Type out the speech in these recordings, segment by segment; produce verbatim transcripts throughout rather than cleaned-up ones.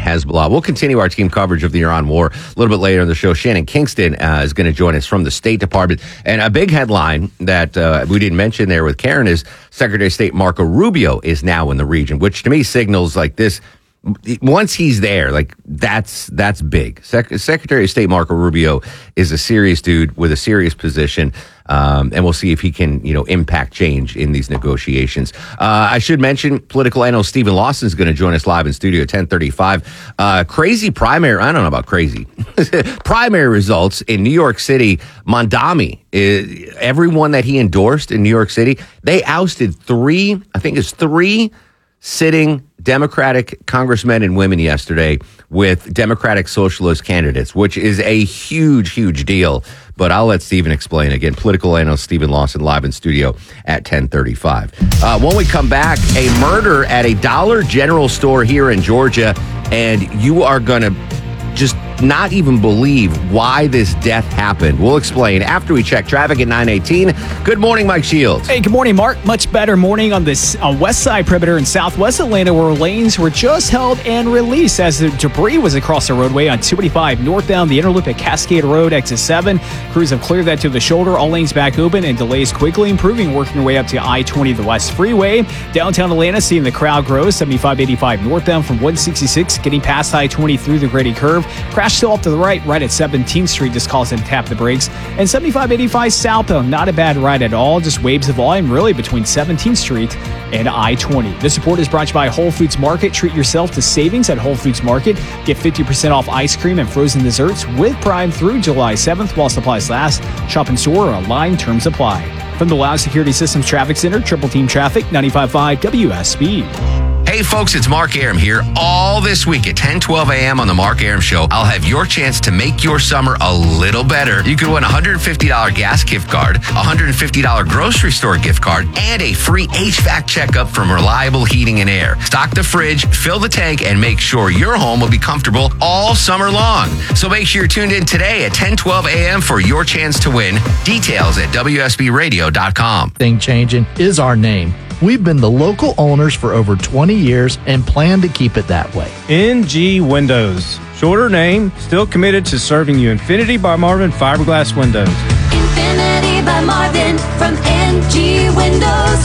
Hezbollah. We'll continue our team coverage of the Iran war a little bit later in the show. Shannon Kingston uh, is going to join us from the State Department. And a big headline that uh, we didn't mention there with Karen is Secretary of State Marco Rubio is now in the region, which to me signals like this. Once he's there, like that's that's big. Sec- Secretary of State Marco Rubio is a serious dude with a serious position, um, and we'll see if he can, you know, impact change in these negotiations. Uh, I should mention, political analyst Stephen Lawson is going to join us live in studio at ten thirty-five. Uh, crazy primary, I don't know about crazy, primary results in New York City. Mondami, is, everyone that he endorsed in New York City, they ousted three, I think it's three sitting Democratic congressmen and women yesterday with Democratic Socialist candidates, which is a huge, huge deal. But I'll let Stephen explain. Again, political analyst Stephen Lawson live in studio at ten thirty-five. Uh, when we come back, a murder at a Dollar General store here in Georgia, and you are going to just not even believe why this death happened. We'll explain after we check traffic at nine eighteen. Good morning, Mike Shields. Hey, good morning, Mark. Much better morning on this uh, west side perimeter in southwest Atlanta, where lanes were just held and released as the debris was across the roadway on two eighty-five northbound, the interloop at Cascade Road, exit seven. Crews have cleared that to the shoulder. All lanes back open and delays quickly improving, working their way up to I twenty, the West Freeway. Downtown Atlanta, seeing the crowd grow. seventy-five eighty-five northbound from one sixty-six, getting past I twenty through the Grady Curve. Crash still off to the right, right at seventeenth Street, just calls in to tap the brakes. And seventy-five eighty-five southbound, not a bad ride at all, just waves of volume really between seventeenth Street and I twenty. This support is brought to you by Whole Foods Market. Treat yourself to savings at Whole Foods Market. Get fifty percent off ice cream and frozen desserts with Prime through July seventh while supplies last. Shop in store or online, terms apply. From the Loud Security Systems Traffic Center, Triple Team Traffic, ninety-five point five W S B. Hey folks, it's Mark Arum here. All this week at ten twelve a.m. on the Mark Arum Show, I'll have your chance to make your summer a little better. You could win a one hundred fifty dollars gas gift card, a one hundred fifty dollars grocery store gift card, and a free H V A C checkup from Reliable Heating and Air. Stock the fridge, fill the tank, and make sure your home will be comfortable all summer long. So make sure you're tuned in today at ten twelve a.m. for your chance to win. Details at W S B radio dot com. Thing Changing is our name. We've been the local owners for over twenty years and plan to keep it that way. N G Windows. Shorter name, still committed to serving you Infinity by Marvin fiberglass windows. Infinity by Marvin from N G Windows,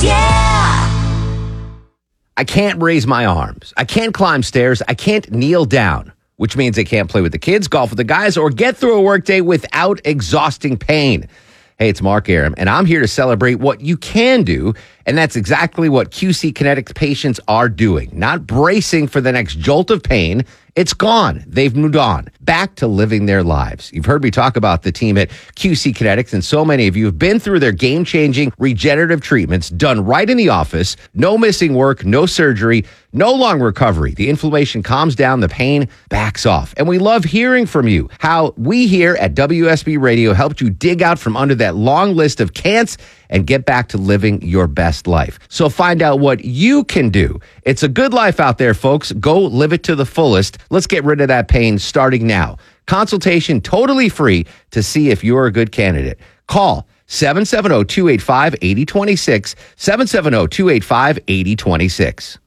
yeah! I can't raise my arms. I can't climb stairs. I can't kneel down, which means I can't play with the kids, golf with the guys, or get through a workday without exhausting pain. Hey, it's Mark Arum, and I'm here to celebrate what you can do, and that's exactly what Q C Kinetics patients are doing. Not bracing for the next jolt of pain. It's gone. They've moved on. Back to living their lives. You've heard me talk about the team at Q C Kinetics, and so many of you have been through their game-changing regenerative treatments done right in the office. No missing work, no surgery, no long recovery. The inflammation calms down, the pain backs off. And we love hearing from you. How we here at W S B Radio helped you dig out from under that long list of can'ts and get back to living your best life. So find out what you can do. It's a good life out there, folks. Go live it to the fullest. Let's get rid of that pain starting now. Consultation totally free to see if you're a good candidate. Call seven seven zero, two eight five, eight zero two six, seven seven zero, two eight five, eight zero two six.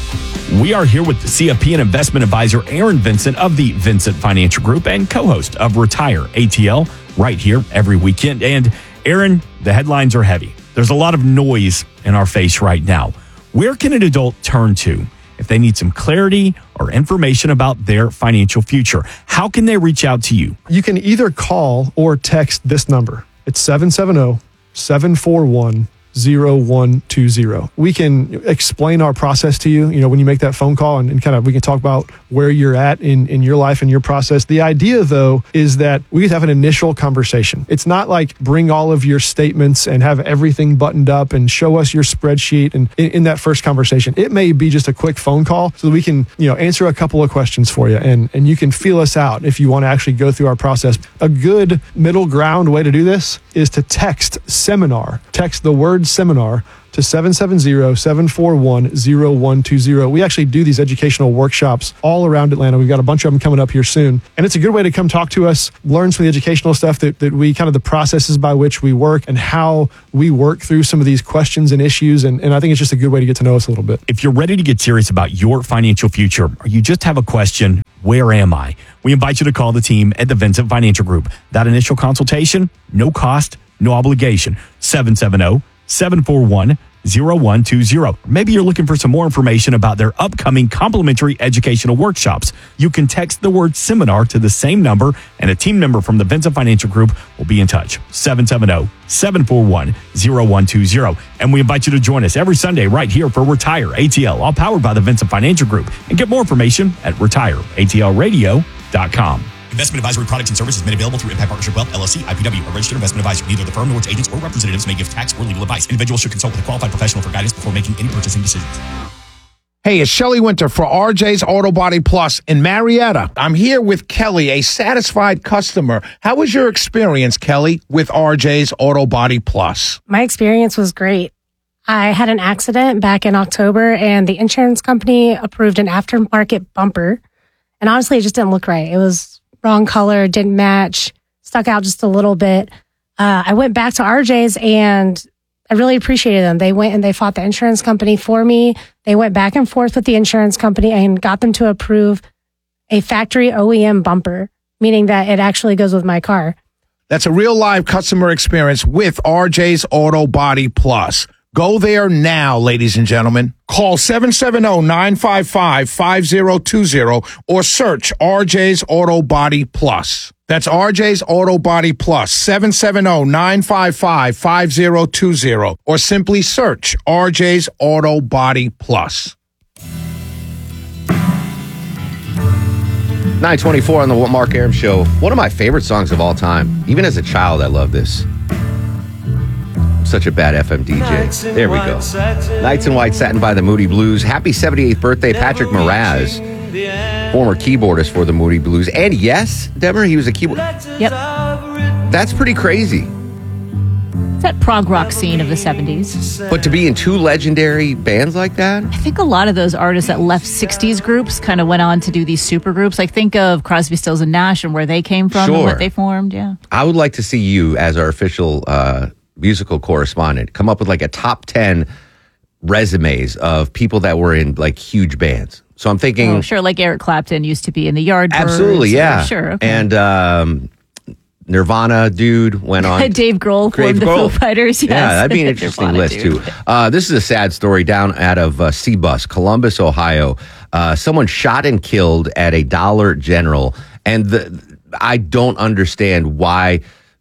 We are here with the C F P and investment advisor Aaron Vincent of the Vincent Financial Group and co-host of Retire A T L right here every weekend. And Aaron, the headlines are heavy. There's a lot of noise in our face right now. Where can an adult turn to if they need some clarity or information about their financial future? How can they reach out to you? You can either call or text this number. It's seven seven zero, seven four one, zero one two zero. We can explain our process to you, you know, when you make that phone call, and, and kind of we can talk about where you're at in, in your life and your process. The idea, though, is that we can have an initial conversation. It's not like bring all of your statements and have everything buttoned up and show us your spreadsheet. And in, in that first conversation, it may be just a quick phone call so that we can, you know, answer a couple of questions for you, and, and you can feel us out if you want to actually go through our process. A good middle ground way to do this is to text seminar. Text the word seminar to seven seven zero, seven four one, zero one two zero. We actually do these educational workshops all around Atlanta. We've got a bunch of them coming up here soon. And it's a good way to come talk to us, learn some of the educational stuff that, that we kind of the processes by which we work and how we work through some of these questions and issues. And, and I think it's just a good way to get to know us a little bit. If you're ready to get serious about your financial future, or you just have a question, Where am I? We invite you to call the team at the Vincent Financial Group. That initial consultation, no cost, no obligation. seven seven zero, seven four one, zero one two zero. Maybe you're looking for some more information about their upcoming complimentary educational workshops. You can text the word seminar to the same number, and a team member from the Vincent Financial Group will be in touch. seven seven zero, seven four one, zero one two zero. And we invite you to join us every Sunday right here for Retire A T L, all powered by the Vincent Financial Group. And get more information at retire a t l radio dot com. Investment advisory products and services made available through Impact Partnership Wealth, L L C, I P W, a registered investment advisor. Neither the firm nor its agents or representatives may give tax or legal advice. Individuals should consult with a qualified professional for guidance before making any purchasing decisions. Hey, it's Shelley Winter for R J's Auto Body Plus in Marietta. I'm here with Kelly, a satisfied customer. How was your experience, Kelly, with R J's Auto Body Plus? My experience was great. I had an accident back in October, and the insurance company approved an aftermarket bumper. And honestly, it just didn't look right. It was wrong color, didn't match, stuck out just a little bit. Uh, I went back to R J's and I really appreciated them. They went and they fought the insurance company for me. They went back and forth with the insurance company and got them to approve a factory O E M bumper, meaning that it actually goes with my car. That's a real live customer experience with R J's Auto Body Plus. Go there now, ladies and gentlemen. Call seven seven zero, nine five five, five zero two zero or search R J's Auto Body Plus. That's R J's Auto Body Plus, seven seven zero, nine five five, five zero two zero or simply search R J's Auto Body Plus. nine twenty-four on the Mark Arum Show. One of my favorite songs of all time. Even as a child, I love this. Such a bad F M D J. There we go. Nights in White Satin by the Moody Blues. Happy seventy-eighth birthday, Patrick Moraz, former keyboardist for the Moody Blues. And yes, Deborah, he was a keyboard. Yep. That's pretty crazy. It's that prog rock scene of the seventies. But to be in two legendary bands like that? I think a lot of those artists that left sixties groups kind of went on to do these super groups. Like think of Crosby, Stills, and Nash and where they came from Sure. and what they formed. Yeah. I would like to see you as our official uh, musical correspondent come up with like a top ten resumes of people that were in like huge bands. So I'm thinking, Oh, sure. Like Eric Clapton used to be in the Yardbirds. absolutely, yeah, Sure. Okay. And um, Nirvana dude went on. Dave Grohl Dave formed the Grohl. Foo Fighters. Yes. Yeah, that'd be an interesting Nirvana, list dude. too. Uh, this is a sad story down out of uh, C-Bus, Columbus, Ohio. Uh, someone shot and killed at a Dollar General, and the, I don't understand why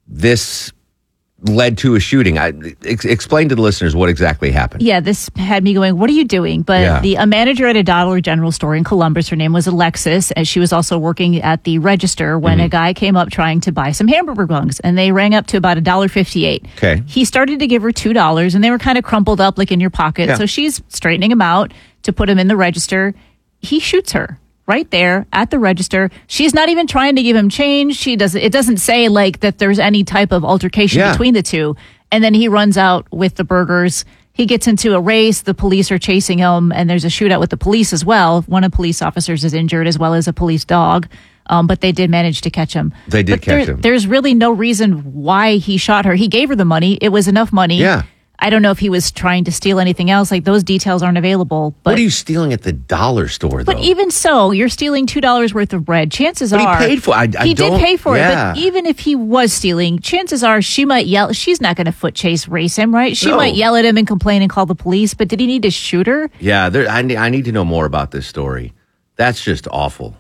this led to a shooting. I ex- explain to the listeners what exactly happened. Yeah, this had me going, what are you doing? But Yeah. the a manager at a Dollar General store in Columbus, her name was Alexis, and she was also working at the register when Mm-hmm. a guy came up trying to buy some hamburger buns, and they rang up to about a dollar fifty-eight. Okay. He started to give her two dollars, and they were kind of crumpled up like in your pocket. Yeah. So she's straightening them out to put them in the register. He shoots her right there at the register. She's not even trying to give him change. She doesn't. It doesn't say like that there's any type of altercation Yeah. between the two. And then he runs out with the burgers. He gets into a race. The police are chasing him, and there's a shootout with the police as well. One of the police officers is injured, as well as a police dog. Um, but they did manage to catch him. They did But catch there- him. There's really no reason why he shot her. He gave her the money. It was enough money. Yeah. I don't know if he was trying to steal anything else. Like those details aren't available. But what are you stealing at the dollar store, though? but even so, you're stealing two dollars worth of bread. Chances But he are paid for it. I- I he did don't- pay for yeah. it. But even if he was stealing, chances are she might yell. She's not going to foot chase race him, right? She No. might yell at him and complain and call the police. But did he need to shoot her? Yeah, there, I, ne- I need to know more about this story. That's just awful.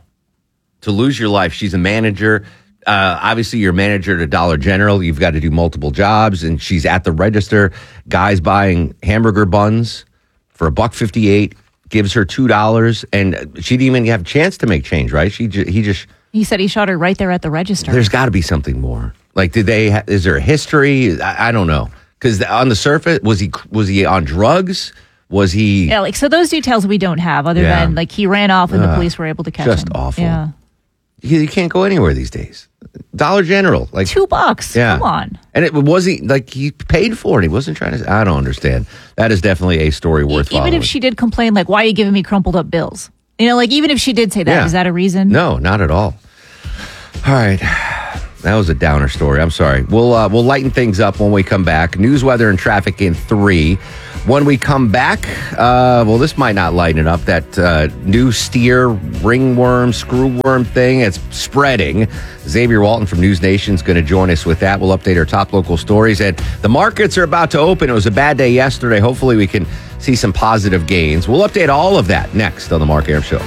To lose your life. She's a manager. Uh, obviously, you're a manager at a Dollar General. You've got to do multiple jobs, and she's at the register. Guy's buying hamburger buns for a buck fifty-eight. Gives her two dollars, and she didn't even have a chance to make change. Right? She ju- he just. He said he shot her right there at the register. There's got to be something more. Like, did they? Ha- is there a history? I, I don't know. Because on the surface, was he was he on drugs? Was he yeah, like so those details we don't have, other Yeah. than like he ran off and the Ugh, police were able to catch just him. awful. Yeah, you, you can't go anywhere these days. Dollar General, like two bucks. Yeah. Come on. And it was he like he paid for it. He wasn't trying to. I don't understand. That is definitely a story worth Even following. if she did complain, like, why are you giving me crumpled up bills? You know, like even if she did say that, Yeah. is that a reason? No, not at all. All right. That was a downer story. I'm sorry. We'll uh, we'll lighten things up when we come back. News, weather, and traffic in three. When we come back, uh, well, this might not lighten it up. That uh, new steer ringworm, screwworm thing, it's spreading. Xavier Walton from News Nation is going to join us with that. We'll update our top local stories. And the markets are about to open. It was a bad day yesterday. Hopefully we can see some positive gains. We'll update all of that next on the Mark Arum Show.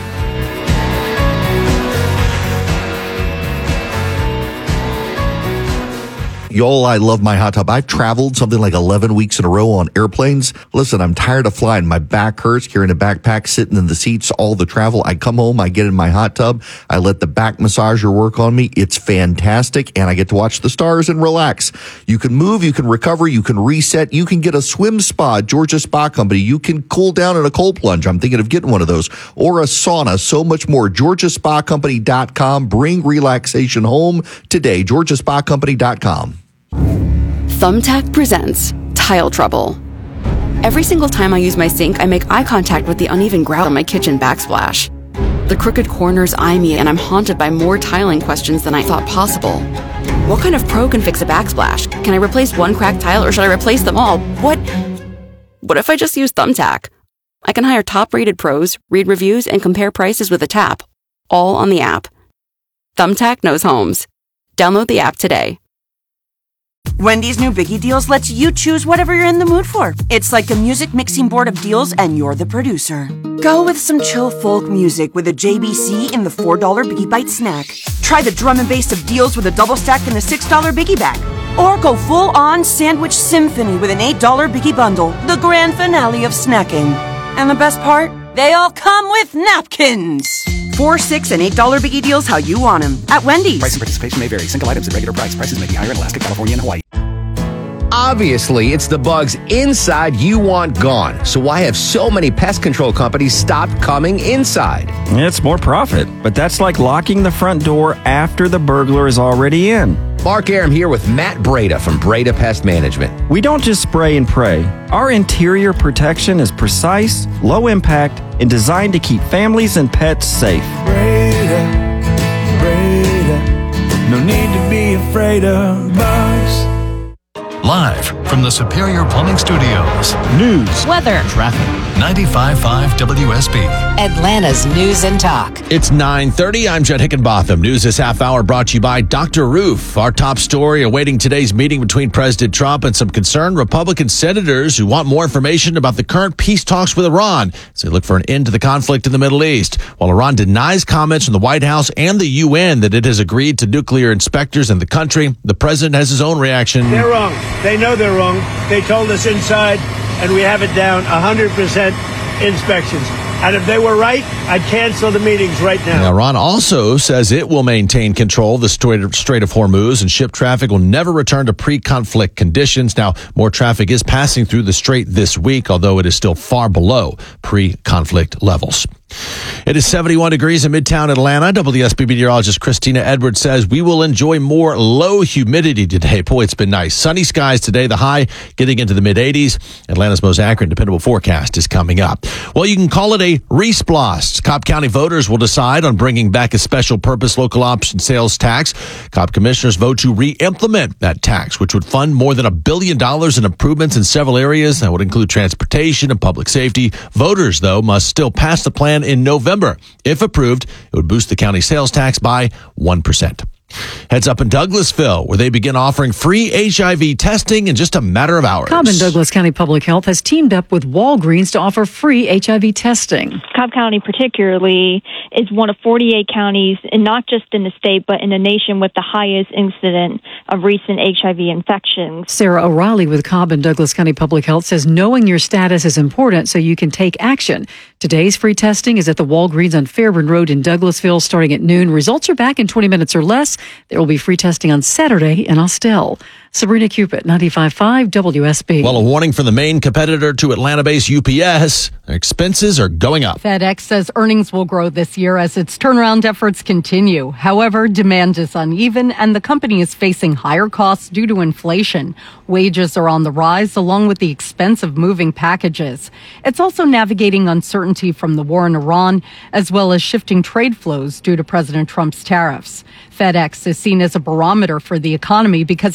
Y'all, I love my hot tub. I've traveled something like eleven weeks in a row on airplanes. Listen, I'm tired of flying. My back hurts, carrying a backpack, sitting in the seats all the travel. I come home, I get in my hot tub. I let the back massager work on me. It's fantastic, and I get to watch the stars and relax. You can move, you can recover, you can reset. You can get a swim spa, Georgia Spa Company. You can cool down in a cold plunge. I'm thinking of getting one of those. Or a sauna, so much more. Georgia Spa Company dot com. Bring relaxation home today. Georgia Spa Company dot com. Thumbtack presents Tile Trouble. Every single time I use my sink, I make eye contact with the uneven grout on my kitchen backsplash. The crooked corners eye me, and I'm haunted by more tiling questions than I thought possible. What kind of pro can fix a backsplash? Can I replace one cracked tile, or should I replace them all? What? What if I just use Thumbtack? I can hire top-rated pros, read reviews, and compare prices with a tap, all on the app. Thumbtack knows homes. Download the app today. Wendy's new Biggie Deals lets you choose whatever you're in the mood for. It's like a music mixing board of deals, and you're the producer. Go with some chill folk music with a J B C in the four dollar Biggie Bite snack. Try the drum and bass of deals with a double stack in the six dollar Biggie Bag. Or go full-on sandwich symphony with an eight dollar Biggie Bundle, the grand finale of snacking. And the best part? They all come with napkins. Four, six, and eight dollar Biggie Deals how you want them at Wendy's. Price and participation may vary. Single items at regular price. Prices may be higher in Alaska, California, and Hawaii. Obviously, it's the bugs inside you want gone. So why have so many pest control companies stopped coming inside? It's more profit, but that's like locking the front door after the burglar is already in. Mark Arum here with Matt Breda from Breda Pest Management. We don't just spray and pray. Our interior protection is precise, low impact, and designed to keep families and pets safe. Breda, Breda, no need to be afraid of bugs. Live from the Superior Plumbing Studios. News, weather, traffic. ninety-five point five W S B. Atlanta's News and Talk. It's nine thirty. I'm Judd Hickenbotham. News this half hour brought to you by Doctor Roof. Our top story awaiting today's meeting between President Trump and some concerned Republican senators who want more information about the current peace talks with Iran as they look for an end to the conflict in the Middle East. While Iran denies comments from the White House and the U N that it has agreed to nuclear inspectors in the country, the president has his own reaction. They're wrong. They know they're wrong. They told us inside, and we have it down one hundred percent inspections. And if they were right, I'd cancel the meetings right now. Now, Iran also says it will maintain control of the Strait of, Strait of Hormuz, and ship traffic will never return to pre-conflict conditions. Now, more traffic is passing through the strait this week, although it is still far below pre-conflict levels. It is seventy-one degrees in Midtown Atlanta. W S B meteorologist Christina Edwards says we will enjoy more low humidity today. Boy, it's been nice. Sunny skies today, the high getting into the mid-eighties. Atlanta's most accurate and dependable forecast is coming up. Well, you can call it a resplost. Cobb County voters will decide on bringing back a special purpose local option sales tax. Cobb commissioners vote to re-implement that tax, which would fund more than a billion dollars in improvements in several areas. That would include transportation and public safety. Voters, though, must still pass the plan in November. If approved, it would boost the county sales tax by one percent. Heads up in Douglasville, where they begin offering free H I V testing in just a matter of hours. Cobb and Douglas County Public Health has teamed up with Walgreens to offer free H I V testing. Cobb County particularly is one of forty-eight counties, and not just in the state, but in the nation with the highest incident of recent H I V infections. Sarah O'Reilly with Cobb and Douglas County Public Health says knowing your status is important so you can take action. Today's free testing is at the Walgreens on Fairburn Road in Douglasville starting at noon. Results are back in twenty minutes or less. There will be free testing on Saturday in Austell. Sabrina Cupid, ninety-five point five W S B. Well, a warning from the main competitor to Atlanta-based U P S. Their expenses are going up. FedEx says earnings will grow this year as its turnaround efforts continue. However, demand is uneven and the company is facing higher costs due to inflation. Wages are on the rise along with the expense of moving packages. It's also navigating uncertainty from the war in Iran as well as shifting trade flows due to President Trump's tariffs. FedEx is seen as a barometer for the economy because it carries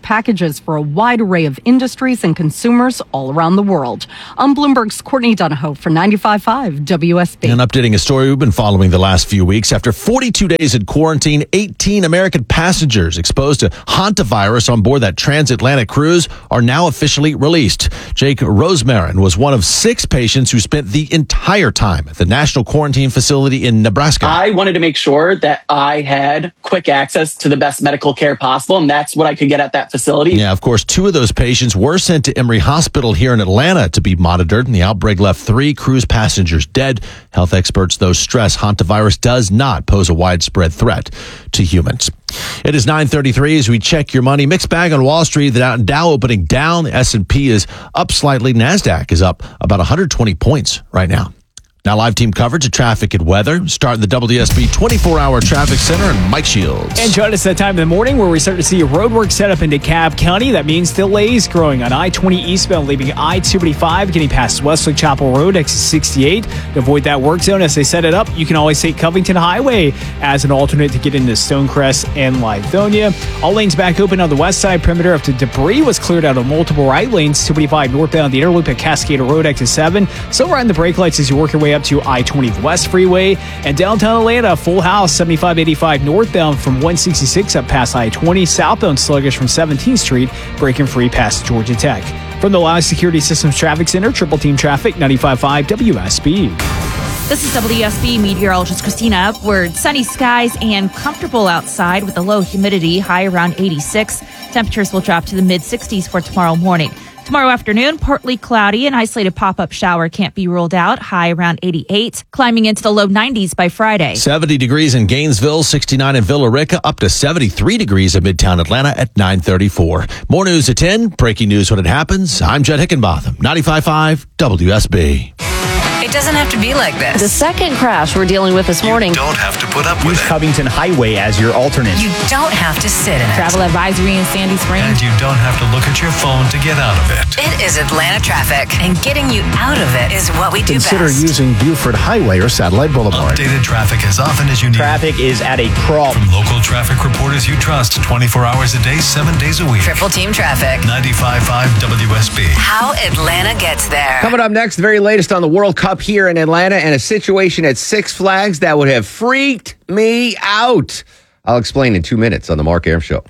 packages for a wide array of industries and consumers all around the world. I'm Bloomberg's Courtney Donahoe for ninety-five point five W S B. And updating a story we've been following the last few weeks. After forty-two days in quarantine, eighteen American passengers exposed to hantavirus on board that transatlantic cruise are now officially released. Jake Rosemarin was one of six patients who spent the entire time at the National Quarantine Facility in Nebraska. I wanted to make sure that I had quick access to the best medical care possible, and that's what I could get at that facility. Yeah, of course, two of those patients were sent to Emory Hospital here in Atlanta to be monitored, and the outbreak left three cruise passengers dead. Health experts, though, stress hantavirus does not pose a widespread threat to humans. It is nine thirty-three as we check your money. Mixed bag on Wall Street. The Dow opening down. The S and P is up slightly. NASDAQ is up about one hundred twenty points right now. Now live team coverage of traffic and weather. Starting the W S B twenty-four hour traffic center and Mike Shields. And join us that time in the morning where we start to see a roadwork set up in DeKalb County. That means delays growing on I twenty eastbound, leaving I seventy-five, getting past Westlake Chapel Road, exit sixty-eight. To avoid that work zone as they set it up, you can always take Covington Highway as an alternate to get into Stonecrest and Lithonia. All lanes back open on the west side perimeter after debris was cleared out of multiple right lanes. seventy-five northbound, the interloop at Cascada Road, exit seven. Still riding the brake lights as you work your way up to I twenty West Freeway. And downtown Atlanta, full house, seventy-five eighty-five northbound from one sixty-six up past I twenty. Southbound sluggish from seventeenth Street, breaking free past Georgia Tech. From the Live Security Systems Traffic Center, Triple Team Traffic, ninety-five point five W S B. This is W S B meteorologist Christina Upward. Sunny skies and comfortable outside with a low humidity, high around eighty-six. Temperatures will drop to the mid sixties for tomorrow morning. Tomorrow afternoon, partly cloudy. An isolated pop-up shower can't be ruled out. High around eighty-eight. Climbing into the low nineties by Friday. seventy degrees in Gainesville, sixty-nine in Villa Rica, up to seventy-three degrees in Midtown Atlanta at nine thirty-four. More news at ten. Breaking news when it happens. I'm Jed Hickenbotham, ninety-five point five W S B. It doesn't have to be like this. The second crash we're dealing with this morning. You don't have to put up with Use it. Covington Highway as your alternate. You don't have to sit in it. Travel advisory in Sandy Springs. And you don't have to look at your phone to get out of it. It is Atlanta traffic, and getting you out of it is what we do Consider best. using Buford Highway or Satellite Boulevard. Updated traffic as often as you need. Traffic is at a crawl. From local traffic reporters you trust, twenty-four hours a day, seven days a week. Triple Team Traffic. ninety-five point five W S B. How Atlanta gets there. Coming up next, the very latest on the World Cup here in Atlanta and a situation at Six Flags that would have freaked me out. I'll explain in two minutes on the Mark Arum Show.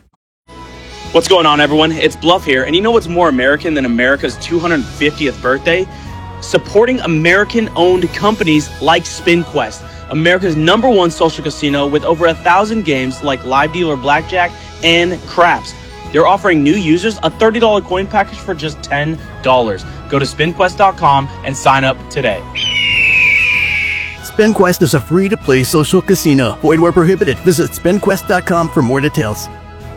What's going on, everyone? It's Bluff here. And you know what's more American than America's two hundred fiftieth birthday? Supporting American-owned companies like SpinQuest, America's number one social casino with over a thousand games like Live Dealer Blackjack and Craps. They're offering new users a thirty dollars coin package for just ten dollars. Go to spin quest dot com and sign up today. SpinQuest is a free-to-play social casino. Void where prohibited. Visit spin quest dot com for more details.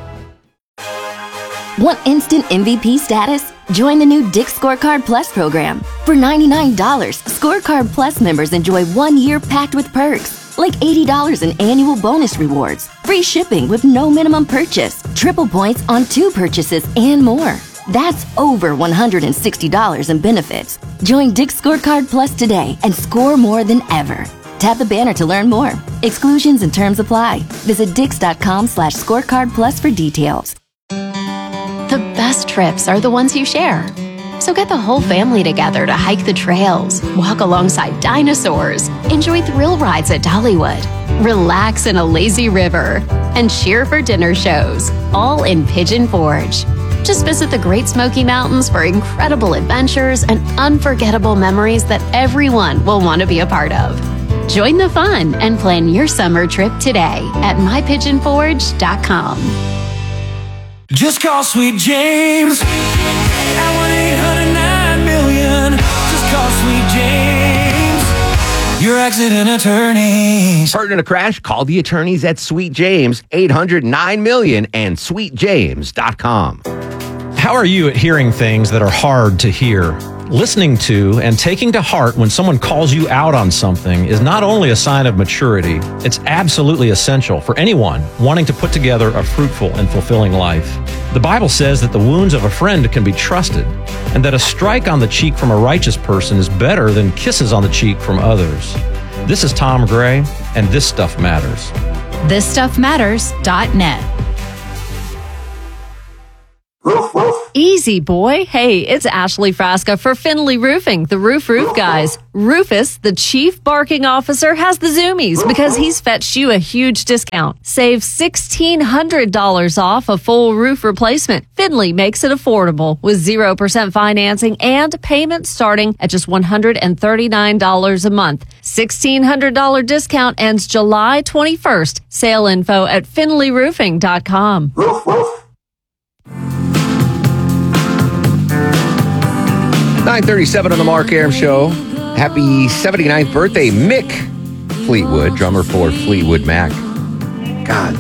Want instant M V P status? Join the new Dick's Scorecard Plus program. For ninety-nine dollars, Scorecard Plus members enjoy one year packed with perks, like eighty dollars in annual bonus rewards, free shipping with no minimum purchase, triple points on two purchases, and more. That's over one hundred sixty dollars in benefits. Join Dick's Scorecard Plus today and score more than ever. Tap the banner to learn more. Exclusions and terms apply. Visit dix dot com slash scorecard plus for details. The best trips are the ones you share. So get the whole family together to hike the trails, walk alongside dinosaurs, enjoy thrill rides at Dollywood, relax in a lazy river, and cheer for dinner shows, all in Pigeon Forge. Just visit the Great Smoky Mountains for incredible adventures and unforgettable memories that everyone will want to be a part of. Join the fun and plan your summer trip today at my pigeon forge dot com. Just call Sweet James at one eight hundred nine million. Just call Sweet James, your accident attorneys. Hurt in a crash? Call the attorneys at Sweet James, eight hundred nine million and sweet james dot com. How are you at hearing things that are hard to hear? Listening to and taking to heart when someone calls you out on something is not only a sign of maturity, it's absolutely essential for anyone wanting to put together a fruitful and fulfilling life. The Bible says that the wounds of a friend can be trusted, and that a strike on the cheek from a righteous person is better than kisses on the cheek from others. This is Tom Gray, and This Stuff Matters. this stuff matters dot net. Easy, boy. Hey, it's Ashley Frasca for Finley Roofing, the roof roof guys. Rufus, the chief barking officer, has the zoomies because he's fetched you a huge discount. Save sixteen hundred dollars off a full roof replacement. Finley makes it affordable with zero percent financing and payments starting at just one hundred thirty-nine dollars a month. sixteen hundred dollars discount ends July twenty-first. Sale info at finley roofing dot com. nine thirty-seven on the Mark Arum Show. Happy seventy-ninth birthday, Mick Fleetwood, drummer for Fleetwood Mac. God,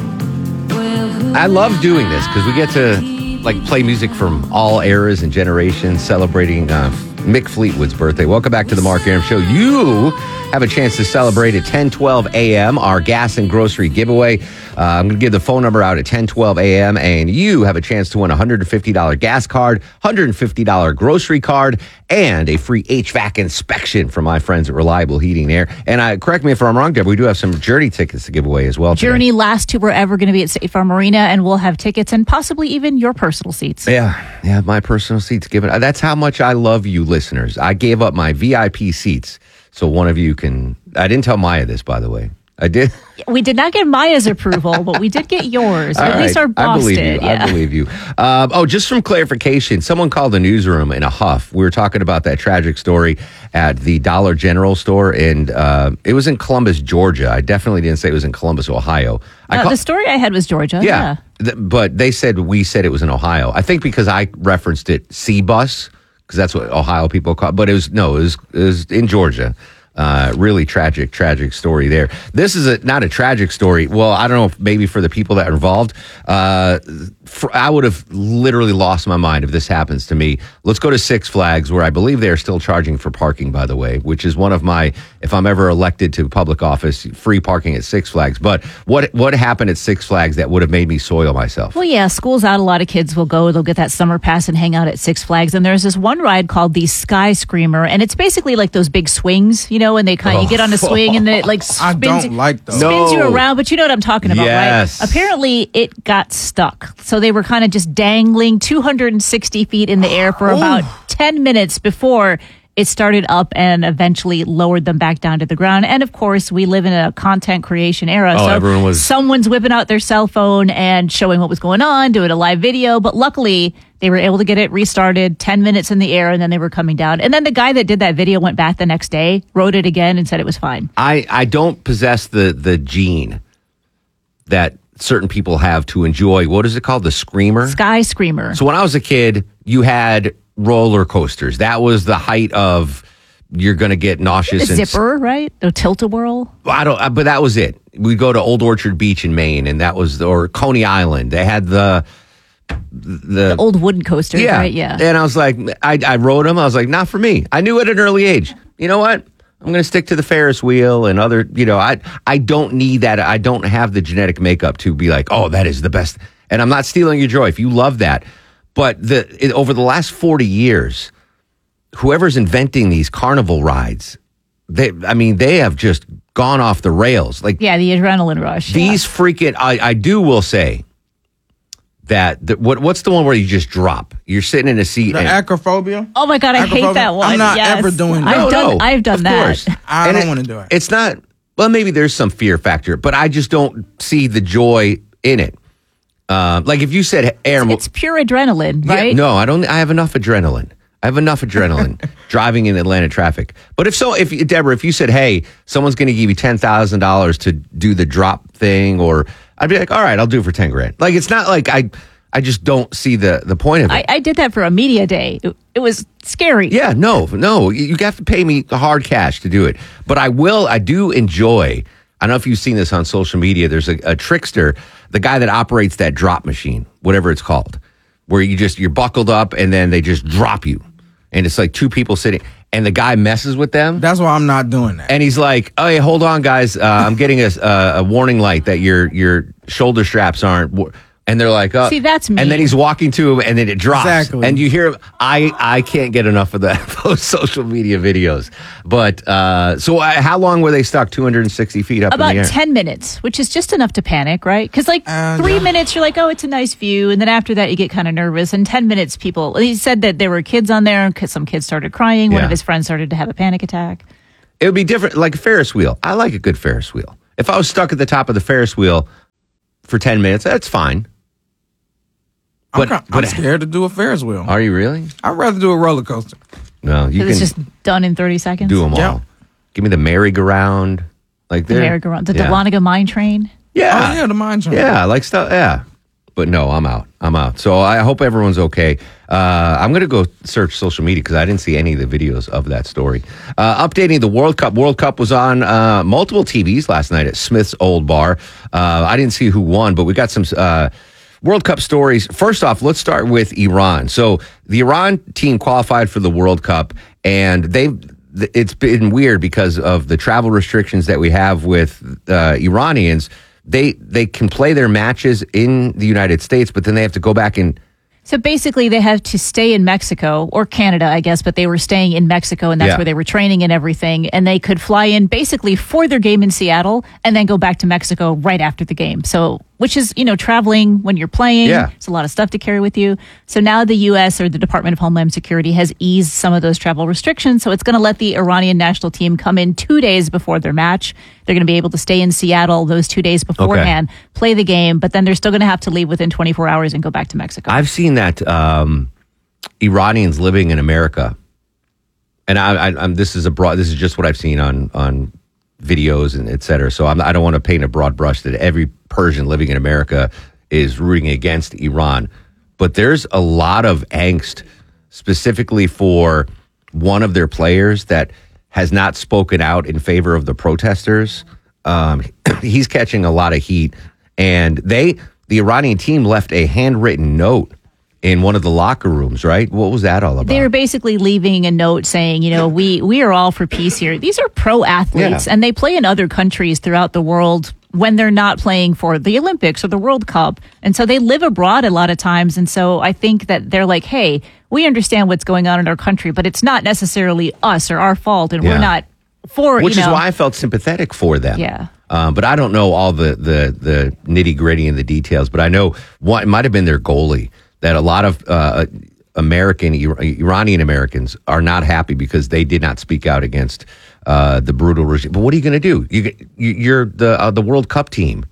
I love doing this because we get to like play music from all eras and generations, celebrating uh, Mick Fleetwood's birthday. Welcome back to the Mark Arum Show. You have a chance to celebrate at ten twelve a.m. our gas and grocery giveaway. Uh, I'm going to give the phone number out at ten twelve a.m. and you have a chance to win a one hundred fifty dollars gas card, one hundred fifty dollars grocery card, and a free H V A C inspection from my friends at Reliable Heating and Air. And I, correct me if I'm wrong, Deb, we do have some Journey tickets to give away as well today. Journey last tour we're ever going to be at State Farm Marina, and we'll have tickets and possibly even your personal seats. Yeah, yeah, my personal seats given. That's how much I love you listeners. I gave up my V I P seats so one of you can. I didn't tell Maya this, by the way. I did. We did not get Maya's approval, but we did get yours. Or at right. least our boss I believe did. You. Yeah. I believe you. Uh, oh, just from clarification, someone called the newsroom in a huff. We were talking about that tragic story at the Dollar General store, and uh, it was in Columbus, Georgia. I definitely didn't say it was in Columbus, Ohio. I No, call- the story I had was Georgia. Yeah, Yeah. th- but they said we said it was in Ohio. I think because I referenced it C-Bus, because that's what Ohio people call it. But it was, no, it was, it was in Georgia. Uh, really tragic, tragic story there. This is a, not a tragic story. Well, I don't know if maybe for the people that are involved. Uh, for, I would have literally lost my mind if this happens to me. Let's go to Six Flags, where I believe they're still charging for parking, by the way, which is one of my, if I'm ever elected to public office, free parking at Six Flags. But what what happened at Six Flags that would have made me soil myself? Well, yeah, school's out. A lot of kids will go. They'll get that summer pass and hang out at Six Flags. And there's this one ride called the Sky Screamer, and it's basically like those big swings, you know, and they kind of, Oh. you get on a swing and then it like spins, I don't like those. spins you No. around, but you know what I'm talking about, Yes. right? Apparently it got stuck. So they were kind of just dangling two hundred sixty feet in the air for about ten minutes before it started up and eventually lowered them back down to the ground. And of course, we live in a content creation era. Oh, so everyone was- someone's whipping out their cell phone and showing what was going on, doing a live video. But luckily, they were able to get it restarted, ten minutes in the air, and then they were coming down. And then the guy that did that video went back the next day, wrote it again, and said it was fine. I, I don't possess the, the gene that certain people have to enjoy. What is it called? The screamer? Sky Screamer. So when I was a kid, you had roller coasters. That was the height of you're going to get The nauseous. and Zipper, right? The Tilt-A-Whirl. I don't, but that was it. We'd go to Old Orchard Beach in Maine, and that was, or Coney Island. They had the, the, The old wooden coasters, yeah. right? Yeah. And I was like, I, I rode them. I was like, not for me. I knew at an early age, you know what? I'm going to stick to the Ferris wheel and other, you know, I, I don't need that. I don't have the genetic makeup to be like, oh, that is the best. And I'm not stealing your joy if you love that. But the it, over the last forty years, whoever's inventing these carnival rides, they, I mean, they have just gone off the rails. Like, Yeah, the adrenaline rush. these freaking, I, I do will say that, the, what what's the one where you just drop? You're sitting in a seat. The and, acrophobia? Oh my God, I hate Acrophobia? that one. I'm not Yes. ever doing that. I've No, done, no, I've done of that. course. I And don't it- want to do it. It's not, well, maybe there's some fear factor, but I just don't see the joy in it. Um, like if you said, Aaron, It's pure adrenaline, yeah, right? no, I don't. I have enough adrenaline. I have enough adrenaline driving in Atlanta traffic. But if so, if Deborah, if you said, "Hey, someone's going to give you ten thousand dollars to do the drop thing," or I'd be like, "All right, I'll do it for ten grand." Like it's not like I, I just don't see the the point of it. I, I did that for a media day. It, it was scary. Yeah, no, no, you you have to pay me the hard cash to do it. But I will. I do enjoy. I don't know if you've seen this on social media. There's a, a trickster, the guy that operates that drop machine, whatever it's called, where you just you're buckled up and then they just drop you, and it's like two people sitting, and the guy messes with them. That's why I'm not doing that. And he's like, "Oh, hey, hold on, guys. Uh, I'm getting a, a a warning light that your your shoulder straps aren't." wo-" And they're like, oh. See, that's me. And then he's walking to him, and then it drops. Exactly. And you hear, I I can't get enough of that, those social media videos. But, uh, so uh, how long were they stuck two hundred sixty feet up About in the air? ten minutes, which is just enough to panic, right? Because like Uh, three yeah. minutes, you're like, oh, it's a nice view. And then after that, you get kind of nervous. And ten minutes, people, he said that there were kids on there, and some kids started crying. One Yeah. of his friends started to have a panic attack. It would be different, like a Ferris wheel. I like a good Ferris wheel. If I was stuck at the top of the Ferris wheel for ten minutes, that's fine. I'm, But, kind- but I'm scared to do a Ferris wheel. Are you really? I'd rather do a roller coaster. No, you Because can it's just done in thirty seconds. do them all. Yeah. Give me the merry-go-round. Like The they're- merry-go-round, the yeah. Dahlonega mine train. Yeah. Oh, yeah, the mine train. Yeah, like stuff. Yeah. But no, I'm out. I'm out. So I hope everyone's okay. Uh, I'm going to go search social media because I didn't see any of the videos of that story. Uh, updating the World Cup. World Cup was on uh, multiple T Vs last night at Smith's Old Bar. Uh, I didn't see who won, but we got some uh, World Cup stories. First off, let's start with Iran. So the Iran team qualified for the World Cup, and they've it's been weird because of the travel restrictions that we have with uh, Iranians. They they can play their matches in the United States, but then they have to go back and So basically, they have to stay in Mexico or Canada, I guess, but they were staying in Mexico, and that's Yeah. where they were training and everything. And they could fly in basically for their game in Seattle and then go back to Mexico right after the game. So, which is, you know, traveling when you're playing. Yeah. It's a lot of stuff to carry with you. So now the U S or the Department of Homeland Security has eased some of those travel restrictions. So it's going to let the Iranian national team come in two days before their match. They're going to be able to stay in Seattle those two days beforehand, play the game, but then they're still going to have to leave within twenty-four hours and go back to Mexico. I've seen that um, Iranians living in America, and I, I, I'm this is a broad. This is just what I've seen on on videos and et cetera. So I'm, I don't want to paint a broad brush that every Persian living in America is rooting against Iran, but there's a lot of angst specifically for one of their players that has not spoken out in favor of the protesters. Um, he's catching a lot of heat, and they, the Iranian team, left a handwritten note in one of the locker rooms, right? What was that all about? They were basically leaving a note saying, you know, we we are all for peace here. These are pro athletes, Yeah. and they play in other countries throughout the world when they're not playing for the Olympics or the World Cup. And so they live abroad a lot of times. And so I think that they're like, hey, we understand what's going on in our country, but it's not necessarily us or our fault, and Yeah. we're not for, Which you know. is why I felt sympathetic for them. Yeah. Um, but I don't know all the, the, the nitty gritty and the details. But I know one, it might have been their goalie, that a lot of uh, American, Iranian Americans are not happy because they did not speak out against uh, the brutal regime. But what are you going to do? You, you, you're the uh, the World Cup team.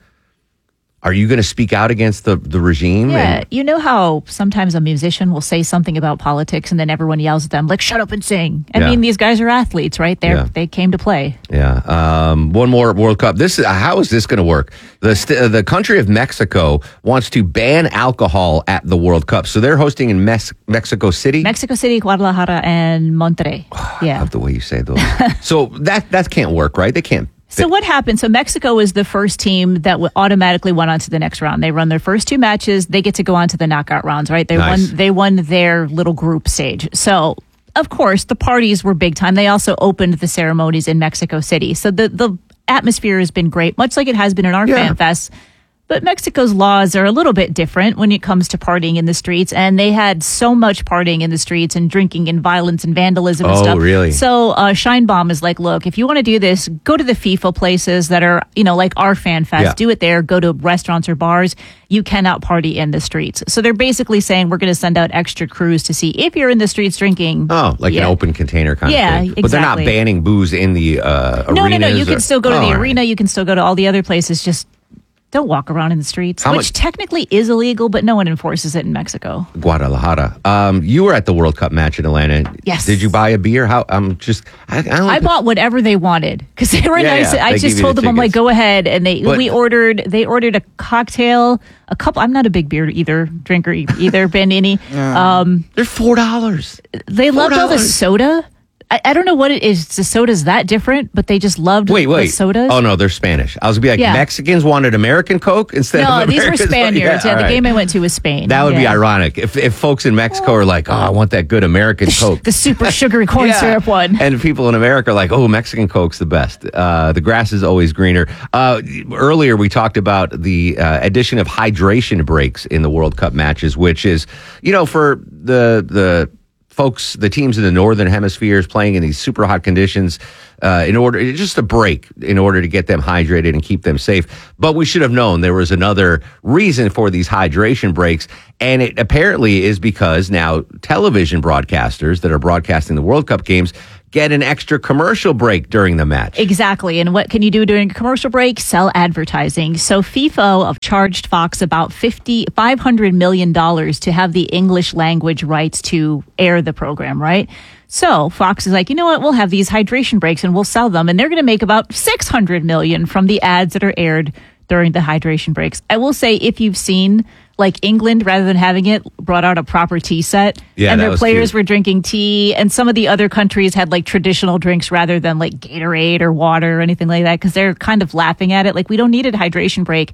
Are you going to speak out against the, the regime? Yeah, And- you know how sometimes a musician will say something about politics and then everyone yells at them, like, shut up and sing. I Yeah. mean, these guys are athletes, right? They Yeah. are they came to play. Yeah. Um, one more World Cup. This is how is this going to work? The st- the country of Mexico wants to ban alcohol at the World Cup, so they're hosting in Mes- Mexico City. Mexico City, Guadalajara, and Monterrey. Yeah. Love the way you say those. So that that can't work, right? They can't. So what happened? So Mexico was the first team that w- automatically went on to the next round. They run their first two matches. They get to go on to the knockout rounds, right? They Nice. won. They won their little group stage. So of course the parties were big time. They also opened the ceremonies in Mexico City. So the the atmosphere has been great, much like it has been in our Yeah. fan fest. But Mexico's laws are a little bit different when it comes to partying in the streets, and they had so much partying in the streets and drinking and violence and vandalism and Oh, stuff. really? So uh, Scheinbaum is like, look, if you want to do this, go to the FIFA places that are, you know, like our fan fest. Yeah. Do it there. Go to restaurants or bars. You cannot party in the streets. So they're basically saying we're going to send out extra crews to see if you're in the streets drinking. Oh, like Yeah. an open container kind Yeah, of thing. But they're not exactly. banning booze in the uh, No, arenas. no, no. You can or- still go to Oh, the all right. arena. You can still go to all the other places. Just don't walk around in the streets, How which much- technically is illegal, but no one enforces it in Mexico. Guadalajara. Um, you were at the World Cup match in Atlanta. Yes. Did you buy a beer? How? I'm just. I, I don't. I bought whatever they wanted because they were Yeah, nice. yeah, I they just give you told the them, I'm like, tickets. go ahead, and they But- we ordered. They ordered a cocktail, a couple. I'm not a big beer either drinker e- either, Ben. Any. Um, They're four dollars. they loved all the dollars. soda. I, I don't know what it is. The soda's that different, but they just loved Wait, wait. the sodas. Oh, no, they're Spanish. I was going to be like, Yeah. Mexicans wanted American Coke instead no, of these were American Spaniards. Yeah, all the right. game I went to was Spain. That would be Yeah. ironic if, if folks in Mexico are like, oh, I want that good American Coke. The super sugary corn Yeah. syrup one. And people in America are like, oh, Mexican Coke's the best. Uh, the grass is always greener. Uh, earlier, we talked about the uh, addition of hydration breaks in the World Cup matches, which is, you know, for the the folks, the teams in the Northern Hemisphere is playing in these super hot conditions uh, in order, just a break in order to get them hydrated and keep them safe. But we should have known there was another reason for these hydration breaks. And it apparently is because now television broadcasters that are broadcasting the World Cup games get an extra commercial break during the match. Exactly. And what can you do during a commercial break? Sell advertising. So FIFA have charged Fox about fifty, five hundred million dollars to have the English language rights to air the program, right? So Fox is like, you know what? We'll have these hydration breaks and we'll sell them. And they're going to make about six hundred million dollars from the ads that are aired during the hydration breaks. I will say, if you've seen, like, England, rather than having it, brought out a proper tea set. Yeah, and that their was players cute. were drinking tea. And some of the other countries had, like, traditional drinks rather than, like, Gatorade or water or anything like that, because they're kind of laughing at it. Like, we don't need a hydration break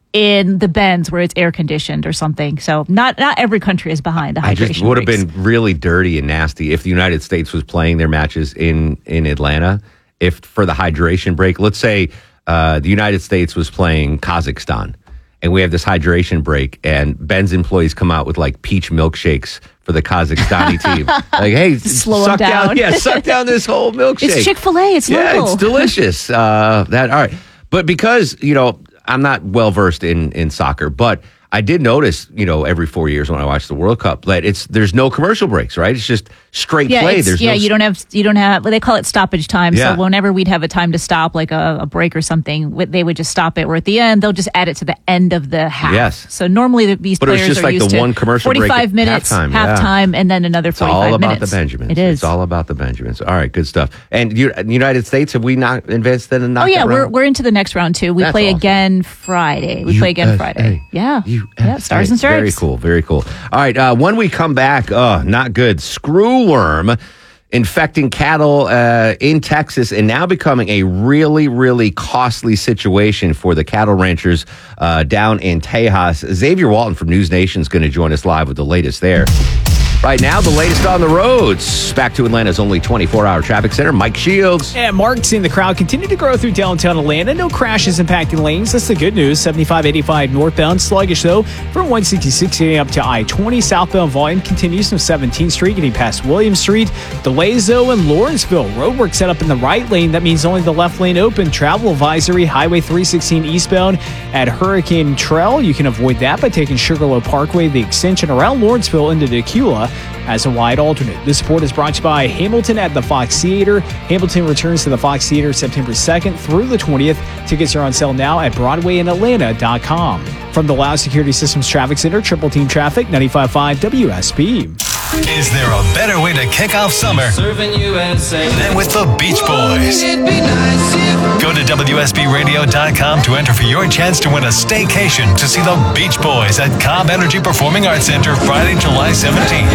in the bends where it's air conditioned or something. So not not every country is behind the hydration I just would have breaks. been really dirty and nasty if the United States was playing their matches in, in Atlanta. If for the hydration break, let's say uh, the United States was playing Kazakhstan and we have this hydration break and Ben's employees come out with like peach milkshakes for the Kazakhstani team. Like, hey, Slow 'em suck down. down. Yeah, suck down this whole milkshake. It's Chick-fil-A. It's yeah, local. it's delicious. Uh, that all right, but because you know I'm not well versed in in soccer, but I did notice, you know, every four years when I watch the World Cup, that it's there's no commercial breaks, right? It's just straight Yeah, play. it's- There's yeah. no you don't have you don't have. Well, they call it stoppage time. Yeah. So whenever we'd have a time to stop, like a, a break or something, w- they would just stop it. Or at the end, they'll just add it to the end of the half. Yes. So normally the, these But it was players just are like used the to one commercial break forty-five at minutes, halftime, yeah. halftime, and then another It's forty-five all about minutes. the Benjamins. It is. It's all about the Benjamins. All right, good stuff. And you, United States, have we not invested in Oh knockout yeah, we're round? we're into the next round too. We That's play awesome. again Friday. We play again U S A. Friday. Yeah, yeah. Stars and stripes. Very cool, very cool. All right, uh, when we come back, oh, not good. Screwworm infecting cattle uh, in Texas and now becoming a really, really costly situation for the cattle ranchers uh, down in Tejas. Xavier Walton from News Nation is going to join us live with the latest there. Right now, the latest on the roads. Back to Atlanta's only twenty-four hour traffic center, Mike Shields. And Mark, seeing the crowd continue to grow through downtown Atlanta. No crashes impacting lanes. That's the good news. seventy-five eighty-five northbound. Sluggish, though, from one sixty-six getting up to I twenty. Southbound volume continues from seventeenth Street getting past Williams Street. Delays, though, in Lawrenceville. Roadwork set up in the right lane. That means only the left lane open. Travel advisory, Highway three sixteen eastbound at Hurricane Trail. You can avoid that by taking Sugarloaf Parkway, the extension around Lawrenceville into Decula as a wide alternate. This report is brought to you by Hamilton at the Fox Theater. Hamilton returns to the Fox Theater September second through the twentieth. Tickets are on sale now at broadway in atlanta dot com. From the Loud Security Systems Traffic Center, Triple Team Traffic, ninety-five point five W S P. Is there a better way to kick off summer Serving U S A. than with the Beach Boys? It'd be nice if Go to W S B radio dot com to enter for your chance to win a staycation to see the Beach Boys at Cobb Energy Performing Arts Center Friday, July seventeenth.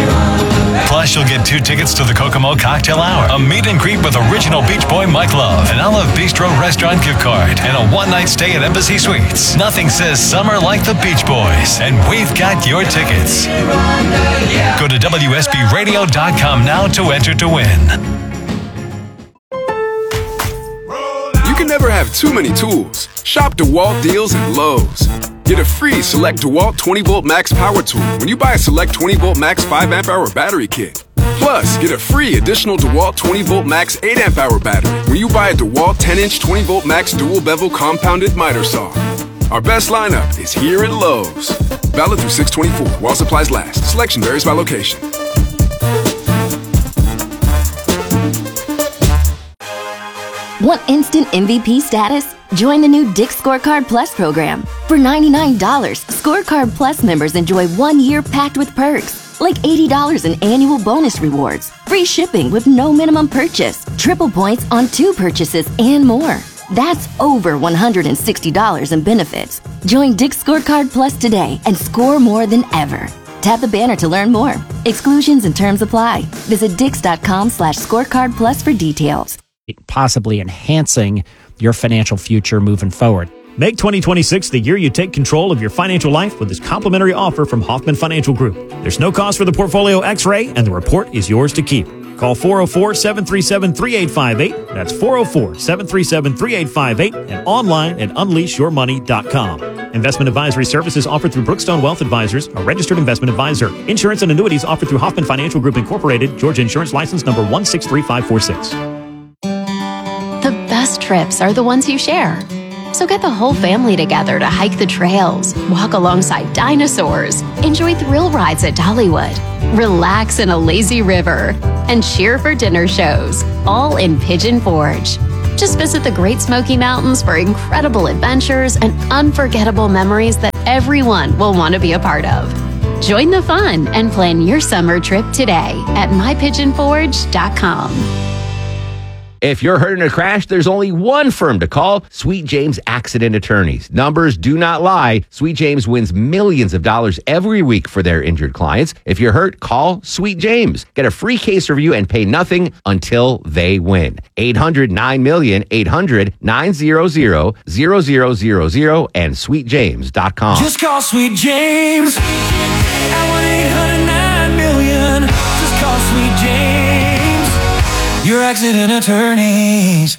Plus, you'll get two tickets to the Kokomo Cocktail Hour, a meet and greet with original Beach Boy Mike Love, an Olive Bistro restaurant gift card, and a one-night stay at Embassy Suites. Nothing says summer like the Beach Boys, and we've got your tickets. Go to W S B radio dot com now to enter to win. You can never have too many tools. Shop DeWalt deals at Lowe's. Get a free Select DeWalt twenty volt Max Power Tool when you buy a Select twenty volt Max five amp hour battery kit. Plus, get a free additional DeWalt twenty volt Max eight amp hour battery when you buy a DeWalt ten inch twenty volt Max dual bevel compounded miter saw. Our best lineup is here at Lowe's. Valid through six twenty-four while supplies last. Selection varies by location. Want instant M V P status? Join the new Dick's Scorecard Plus program. For ninety-nine dollars, Scorecard Plus members enjoy one year packed with perks, like eighty dollars in annual bonus rewards, free shipping with no minimum purchase, triple points on two purchases, and more. That's over one hundred sixty dollars in benefits. Join Dick's Scorecard Plus today and score more than ever. Tap the banner to learn more. Exclusions and terms apply. Visit dix.com slash scorecard plus for details. Possibly enhancing your financial future moving forward. Make twenty twenty-six the year you take control of your financial life with this complimentary offer from Hoffman Financial Group. There's no cost for the portfolio x-ray, and the report is yours to keep. Call four oh four, seven three seven, three eight five eight. That's four oh four, seven three seven, three eight five eight and online at unleash your money dot com. Investment advisory services offered through Brookstone Wealth Advisors, a registered investment advisor. Insurance and annuities offered through Hoffman Financial Group Incorporated, Georgia Insurance License number one six three five four six. The best trips are the ones you share. So get the whole family together to hike the trails, walk alongside dinosaurs, enjoy thrill rides at Dollywood, relax in a lazy river, and cheer for dinner shows, all in Pigeon Forge. Just visit the Great Smoky Mountains for incredible adventures and unforgettable memories that everyone will want to be a part of. Join the fun and plan your summer trip today at my pigeon forge dot com. If you're hurt in a crash, there's only one firm to call, Sweet James Accident Attorneys. Numbers do not lie. Sweet James wins millions of dollars every week for their injured clients. If you're hurt, call Sweet James. Get a free case review and pay nothing until they win. eight hundred nine million, eight hundred nine hundred, zero zero zero zero and sweet james dot com. Just call Sweet James at one eight hundred nine million. Just call Sweet James. Your accident attorneys.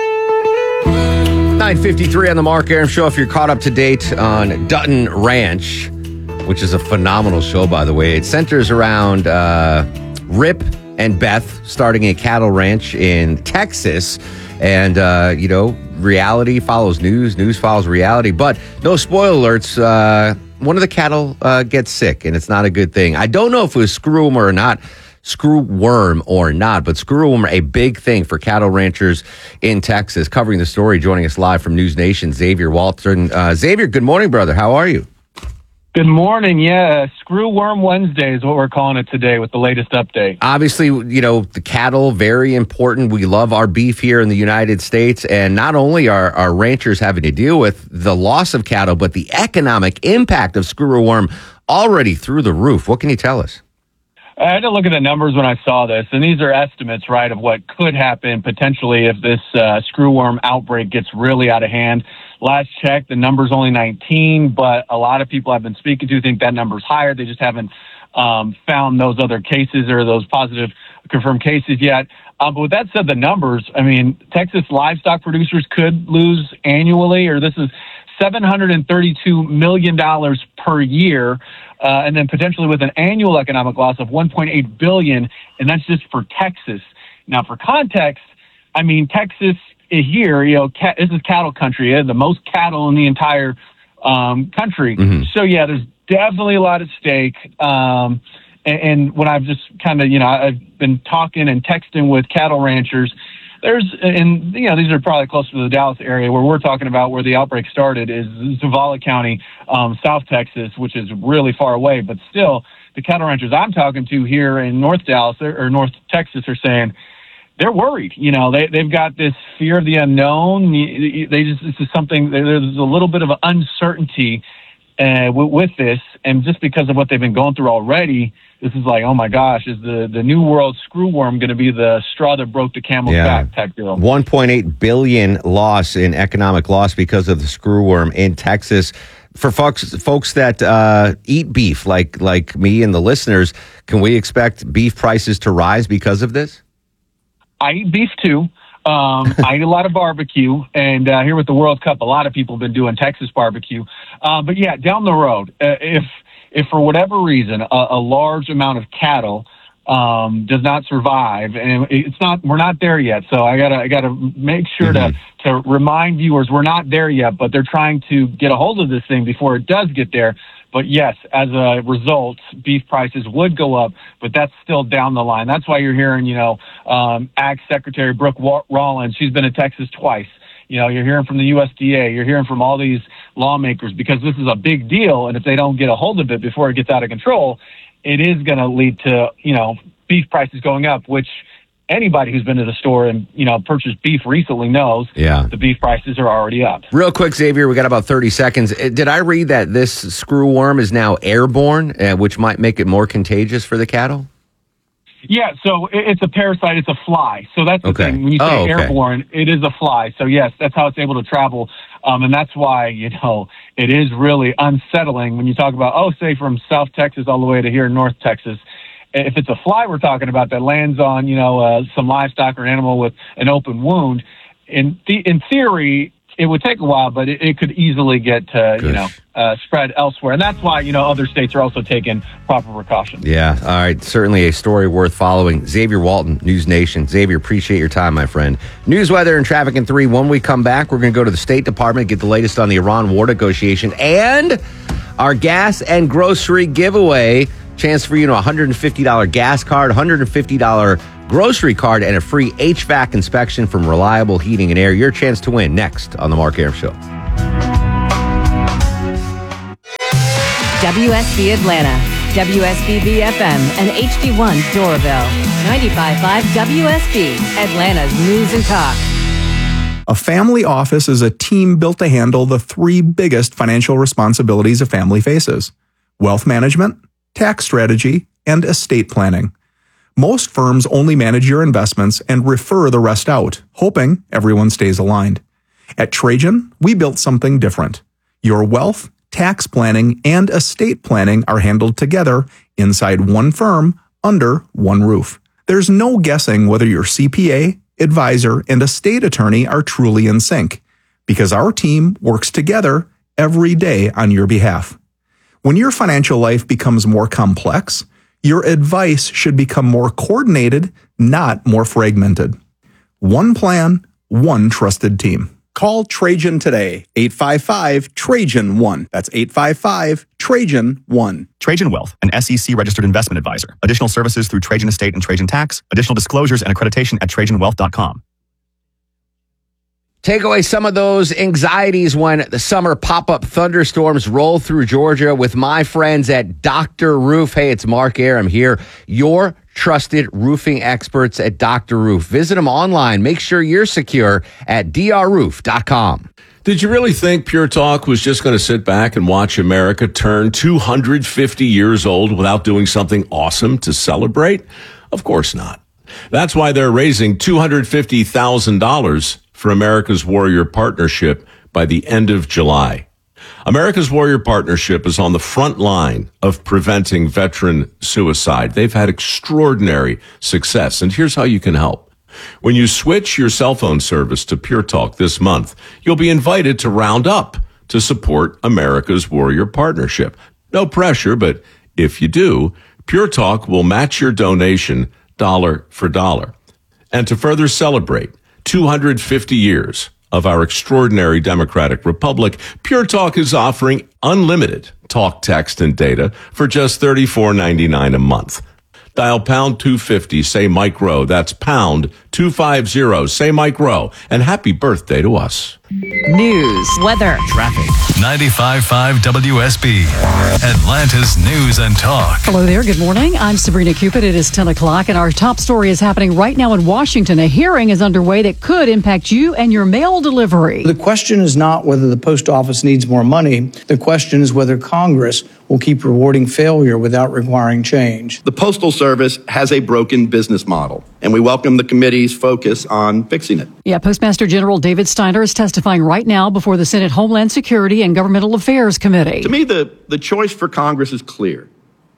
nine fifty-three on the Mark Aram Show. If you're caught up to date on Dutton Ranch, which is a phenomenal show, by the way, it centers around uh, Rip and Beth starting a cattle ranch in Texas. And, uh, you know, reality follows news, news follows reality. But no spoiler alerts. Uh, one of the cattle uh, gets sick, and it's not a good thing. I don't know if it was screwworm or not. Screw worm or not, but screwworm, a big thing for cattle ranchers in Texas. Covering the story, joining us live from News Nation, Xavier Walton. Uh, Xavier, good morning, brother. How are you? Good morning. Yeah, Screwworm Wednesday is what we're calling it today with the latest update. Obviously, you know, the cattle, very important. We love our beef here in the United States. And not only are our ranchers having to deal with the loss of cattle, but the economic impact of screwworm already through the roof. What can you tell us? I had to look at the numbers when I saw this, and these are estimates, right, of what could happen potentially if this uh, screwworm outbreak gets really out of hand. Last check, the number's only nineteen, but a lot of people I've been speaking to think that number's higher. They just haven't um, found those other cases or those positive confirmed cases yet. Um, but with that said, the numbers, I mean, Texas livestock producers could lose annually, or this is seven hundred thirty-two million dollars per year. Uh, and then potentially with an annual economic loss of one point eight billion dollars, and that's just for Texas. Now, for context, I mean, Texas here, you know, cat, this is cattle country, uh, the most cattle in the entire um, country. Mm-hmm. So, yeah, there's definitely a lot at stake. Um, and, and when I've just kind of, you know, I've been talking and texting with cattle ranchers, there's, and, you know, these are probably close to the Dallas area where we're talking about where the outbreak started is Zavala County, um, South Texas, which is really far away. But still, the cattle ranchers I'm talking to here in North Dallas or North Texas are saying they're worried. You know, they, they've got this fear of the unknown. They just, this is something, there's a little bit of uncertainty uh, with, with this. And just because of what they've been going through already, this is like, oh my gosh, is the, the new world screwworm going to be the straw that broke the camel's yeah. back type deal? one point eight billion dollars loss in economic loss because of the screwworm in Texas. For folks folks that uh, eat beef, like like me and the listeners, can we expect beef prices to rise because of this? I eat beef too. Um, I eat a lot of barbecue, and uh, here with the World Cup, a lot of people have been doing Texas barbecue. Uh, but yeah, down the road, uh, if if for whatever reason a, a large amount of cattle um, does not survive, and it's not, we're not there yet. So I gotta I gotta make sure mm-hmm. to to remind viewers we're not there yet, but they're trying to get a hold of this thing before it does get there. But yes, as a result, beef prices would go up, but that's still down the line. That's why you're hearing, you know, um, Ag Secretary Brooke Rollins. She's been to Texas twice. You know, you're hearing from the U S D A. You're hearing from all these lawmakers because this is a big deal. And if they don't get a hold of it before it gets out of control, it is going to lead to, you know, beef prices going up, which anybody who's been to the store and, you know, purchased beef recently knows Yeah. the beef prices are already up. Real quick, Xavier, we got about thirty seconds. Uh, Did I read that this screw worm is now airborne, uh, which might make it more contagious for the cattle? Yeah, so it- it's a parasite. It's a fly. So that's the Okay. thing. When you say Oh, okay. airborne, it is a fly. So, yes, that's how it's able to travel. Um, and that's why, you know, it is really unsettling when you talk about, oh, say from South Texas all the way to here in North Texas. If it's a fly we're talking about that lands on, you know, uh, some livestock or an animal with an open wound, in the, in theory, it would take a while, but it, it could easily get, uh, you know, uh, spread elsewhere. And that's why, you know, other states are also taking proper precautions. Yeah. All right. Certainly a story worth following. Xavier Walton, News Nation. Xavier, appreciate your time, my friend. News, weather, and traffic in three. When we come back, we're going to go to the State Department, get the latest on the Iran war negotiation, and our gas and grocery giveaway. Chance for you to one hundred fifty dollars gas card, one hundred fifty dollars grocery card, and a free H V A C inspection from Reliable Heating and Air. Your chance to win next on The Mark Arum Show. W S B Atlanta, W S B B F M, and H D one Doraville. ninety-five point five W S B, Atlanta's News and Talk. A family office is a team built to handle the three biggest financial responsibilities a family faces: wealth management, tax strategy, and estate planning. Most firms only manage your investments and refer the rest out, hoping everyone stays aligned. At Trajan, we built something different. Your wealth, tax planning, and estate planning are handled together inside one firm under one roof. There's no guessing whether your C P A, advisor, and estate attorney are truly in sync, because our team works together every day on your behalf. When your financial life becomes more complex, your advice should become more coordinated, not more fragmented. One plan, one trusted team. Call Trajan today, eight five five, Trajan one. That's eight five five, Trajan one. Trajan Wealth, an S E C-registered investment advisor. Additional services through Trajan Estate and Trajan Tax. Additional disclosures and accreditation at trajan wealth dot com. Take away some of those anxieties when the summer pop-up thunderstorms roll through Georgia with my friends at Doctor Roof. Hey, it's Mark Arum here, your trusted roofing experts at Doctor Roof. Visit them online. Make sure you're secure at d r roof dot com. Did you really think Pure Talk was just going to sit back and watch America turn two hundred fifty years old without doing something awesome to celebrate? Of course not. That's why they're raising two hundred fifty thousand dollars for America's Warrior Partnership by the end of July. America's Warrior Partnership is on the front line of preventing veteran suicide. They've had extraordinary success, and here's how you can help. When you switch your cell phone service to Pure Talk this month, you'll be invited to round up to support America's Warrior Partnership. No pressure, but if you do, Pure Talk will match your donation dollar for dollar. And to further celebrate two hundred fifty years of our extraordinary democratic republic, Pure Talk is offering unlimited talk, text, and data for just thirty-four ninety-nine a month. Dial pound two fifty, say Mike Rowe. That's pound two fifty, say Mike Rowe. And happy birthday to us. News, weather, Traffic. ninety-five point five W S B, Atlanta's News and Talk. Hello there. Good morning. I'm Sabrina Cupid. It is ten o'clock, and our top story is happening right now in Washington. A hearing is underway that could impact you and your mail delivery. The question is not whether the post office needs more money. The question is whether Congress will keep rewarding failure without requiring change. The Postal Service has a broken business model, and we welcome the committee's focus on fixing it. Yeah, Postmaster General David Steiner is testifying right now before the Senate Homeland Security and Governmental Affairs Committee. To me, the, the choice for Congress is clear.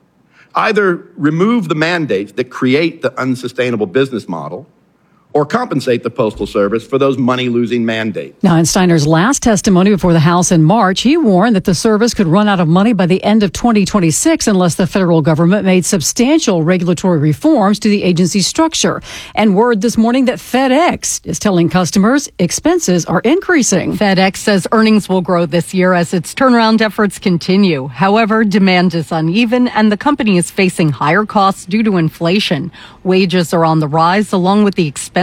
Either remove the mandates that create the unsustainable business model, or compensate the Postal Service for those money-losing mandates. Now, in Steiner's last testimony before the House in March, he warned that the service could run out of money by the end of twenty twenty-six unless the federal government made substantial regulatory reforms to the agency's structure. And word this morning that FedEx is telling customers expenses are increasing. FedEx says earnings will grow this year as its turnaround efforts continue. However, demand is uneven and the company is facing higher costs due to inflation. Wages are on the rise along with the expense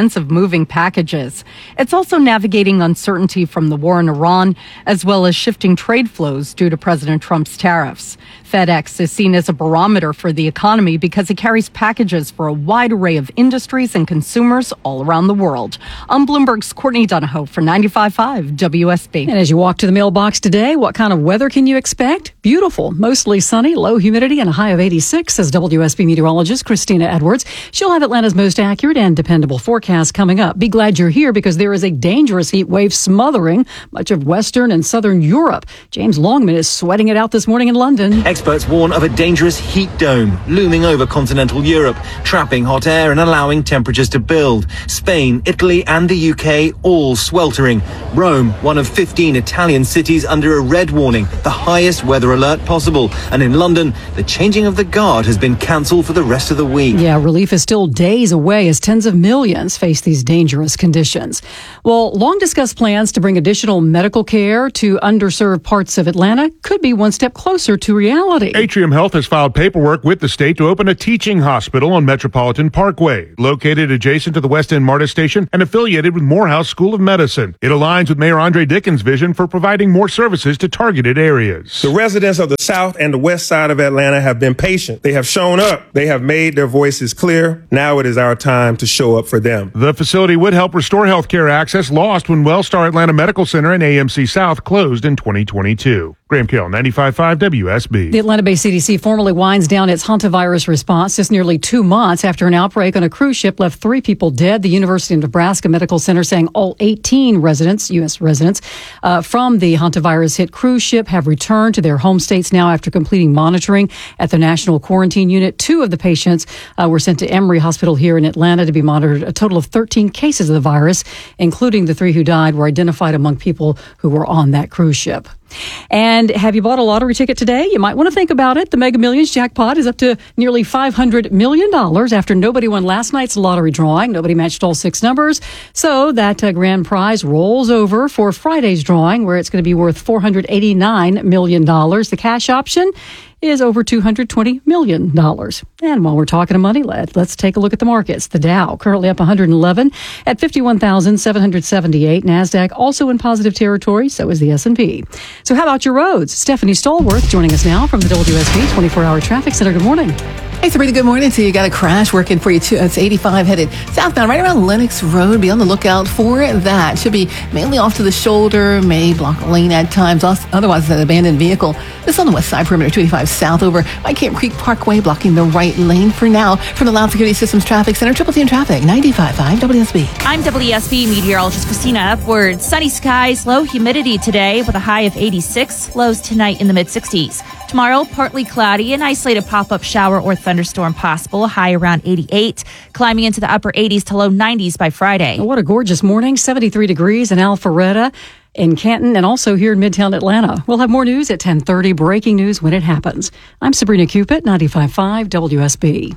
expensive moving packages. It's also navigating uncertainty from the war in Iran, as well as shifting trade flows due to President Trump's tariffs. FedEx is seen as a barometer for the economy because it carries packages for a wide array of industries and consumers all around the world. I'm Bloomberg's Courtney Donahoe for ninety-five point five W S B. And as you walk to the mailbox today, what kind of weather can you expect? Beautiful, mostly sunny, low humidity, and a high of eighty-six, says W S B meteorologist Christina Edwards. She'll have Atlanta's most accurate and dependable forecast coming up. Be glad you're here because there is a dangerous heat wave smothering much of Western and Southern Europe. James Longman is sweating it out this morning in London. Experts warn of a dangerous heat dome looming over continental Europe, trapping hot air and allowing temperatures to build. Spain, Italy and the U K all sweltering. Rome, one of fifteen Italian cities under a red warning, the highest weather alert possible. And in London, the changing of the guard has been cancelled for the rest of the week. Yeah, relief is still days away as tens of millions face these dangerous conditions. Well, long discussed plans to bring additional medical care to underserved parts of Atlanta could be one step closer to reality. Atrium Health has filed paperwork with the state to open a teaching hospital on Metropolitan Parkway, located adjacent to the West End MARTA station and affiliated with Morehouse School of Medicine. It aligns with Mayor Andre Dickens' vision for providing more services to targeted areas. The residents of the south and the west side of Atlanta have been patient. They have shown up. They have made their voices clear. Now it is our time to show up for them. The facility would help restore healthcare access lost when Wellstar Atlanta Medical Center and A M C South closed in twenty twenty-two. Graham Kell, ninety-five point five W S B. The Atlanta-based C D C formally winds down its hantavirus response just nearly two months after an outbreak on a cruise ship left three people dead. The University of Nebraska Medical Center saying all eighteen residents, U S residents, uh, from the hantavirus-hit cruise ship have returned to their home states now after completing monitoring at the National Quarantine Unit. Two of the patients uh, were sent to Emory Hospital here in Atlanta to be monitored. A total of thirteen cases of the virus, including the three who died, were identified among people who were on that cruise ship. And have you bought a lottery ticket today? You might want to think about it. The Mega Millions jackpot is up to nearly five hundred million dollars after nobody won last night's lottery drawing. Nobody matched all six numbers. So that uh, grand prize rolls over for Friday's drawing, where it's going to be worth four hundred eighty-nine million dollars. The cash option is over two hundred twenty million dollars. And while we're talking to money, let, let's take a look at the markets. The Dow currently up one hundred eleven at fifty-one thousand seven hundred seventy-eight. NASDAQ also in positive territory. So is the S and P. So how about your roads? Stephanie Stallworth joining us now from the W S B twenty-four hour Traffic Center. Good morning. Hey, Sabrina, good morning to you. Got a crash working for you, too. It's eighty-five headed southbound right around Lenox Road. Be on the lookout for that. Should be mainly off to the shoulder, may block a lane at times. Otherwise, it's an abandoned vehicle. This on the west side, perimeter two eighty-five south over by Camp Creek Parkway, blocking the right lane for now. From the Loud Security Systems Traffic Center, Triple T in Traffic, ninety-five point five W S B. I'm W S B meteorologist Christina Upward. Sunny skies, low humidity today with a high of eighty-six. Lows tonight in the mid sixties. Tomorrow, partly cloudy, an isolated pop-up shower or thunderstorm possible, high around eighty-eight, climbing into the upper eighties to low nineties by Friday. What a gorgeous morning, seventy-three degrees in Alpharetta, in Canton, and also here in Midtown Atlanta. We'll have more news at ten thirty, breaking news when it happens. I'm Sabrina Cupid, ninety-five point five W S B.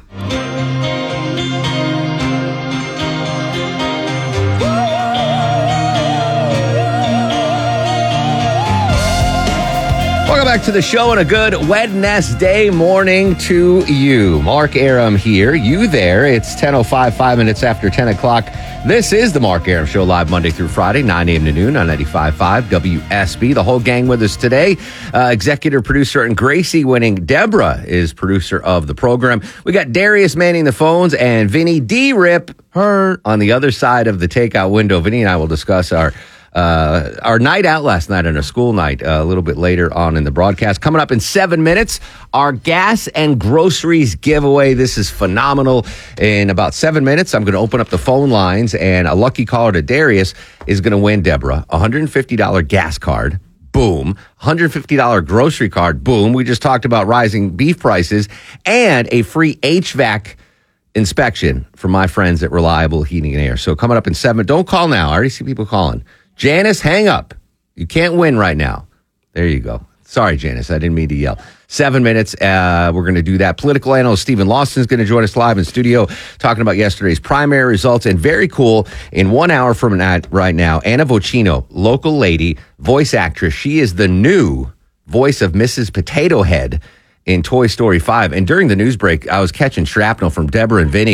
Welcome back to the show and a good Wednesday morning to you. Mark Arum here, you there. It's ten oh five, five minutes after ten o'clock. This is the Mark Arum Show, live Monday through Friday, nine a.m. to noon on ninety-five point five W S B. The whole gang with us today. Uh, executive producer and Gracie winning Deborah is producer of the program. We got Darius manning the phones and Vinny D-Rip her on the other side of the takeout window. Vinny and I will discuss our Uh, our night out last night on a school night uh, a little bit later on in the broadcast. Coming up in seven minutes, our gas and groceries giveaway. This is phenomenal. In about seven minutes, I'm going to open up the phone lines, and a lucky caller to Darius is going to win, Deborah, a one hundred fifty dollars gas card. Boom. one hundred fifty dollars grocery card. Boom. We just talked about rising beef prices and a free H V A C inspection for my friends at Reliable Heating and Air. So coming up in seven, don't call now. I already see people calling. Janice, hang up. You can't win right now. There you go. Sorry, Janice. I didn't mean to yell. Seven minutes. Uh, we're going to do that. Political analyst Stephen Lawson is going to join us live in studio talking about yesterday's primary results. And very cool, in one hour from that right now, Anna Vocino, local lady, voice actress. She is the new voice of Missus Potato Head in Toy Story five. And during the news break, I was catching shrapnel from Deborah and Vinny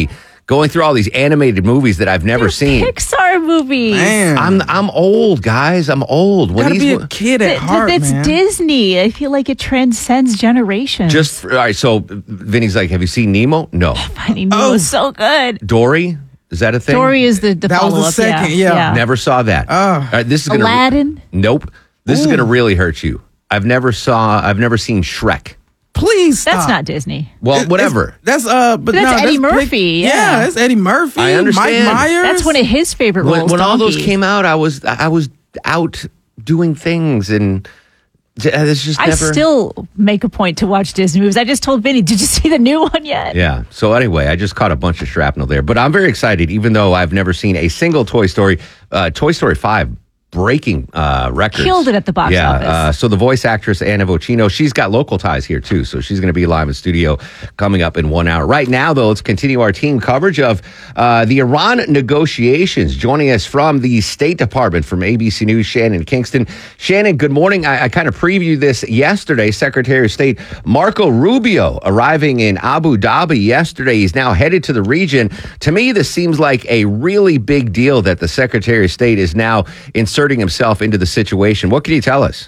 going through all these animated movies that I've never seen. Pixar movies. Man. I'm I'm old, guys. I'm old. You gotta be a kid at Th- heart, It's man. Disney. I feel like it transcends generations. Just all right. So Vinny's like, have you seen Nemo? No. Finding Nemo is so good. Dory. Is that a thing? Story is the, the That was the follow-up. second, yeah. yeah. Never saw that. Oh. All right, this is gonna Aladdin? Nope. This is gonna really hurt you. I've never saw. I've never seen Shrek. Please stop. That's not Disney. Well, It's- whatever. That's uh, but That's no, Eddie that's Murphy, yeah. that's Eddie Murphy. I understand. Mike Myers. That's one of his favorite When, roles. when all those Donkey. came out, I was I was out doing things, and it's just I never. still make a point to watch Disney movies. I just told Vinny, did you see the new one yet? Yeah. So anyway, I just caught a bunch of shrapnel there, but I'm very excited, even though I've never seen a single Toy Story. Uh, Toy Story five breaking uh, records. Killed it at the box yeah, office. Uh, so the voice actress Anna Vocino, she's got local ties here too, so she's going to be live in studio coming up in one hour. Right now, though, let's continue our team coverage of uh, the Iran negotiations. Joining us from the State Department from A B C News, Shannon Kingston. Shannon, good morning. I, I kind of previewed this yesterday. Secretary of State Marco Rubio arriving in Abu Dhabi yesterday. He's now headed to the region. To me, this seems like a really big deal that the Secretary of State is now inserting himself into the situation. What can you tell us?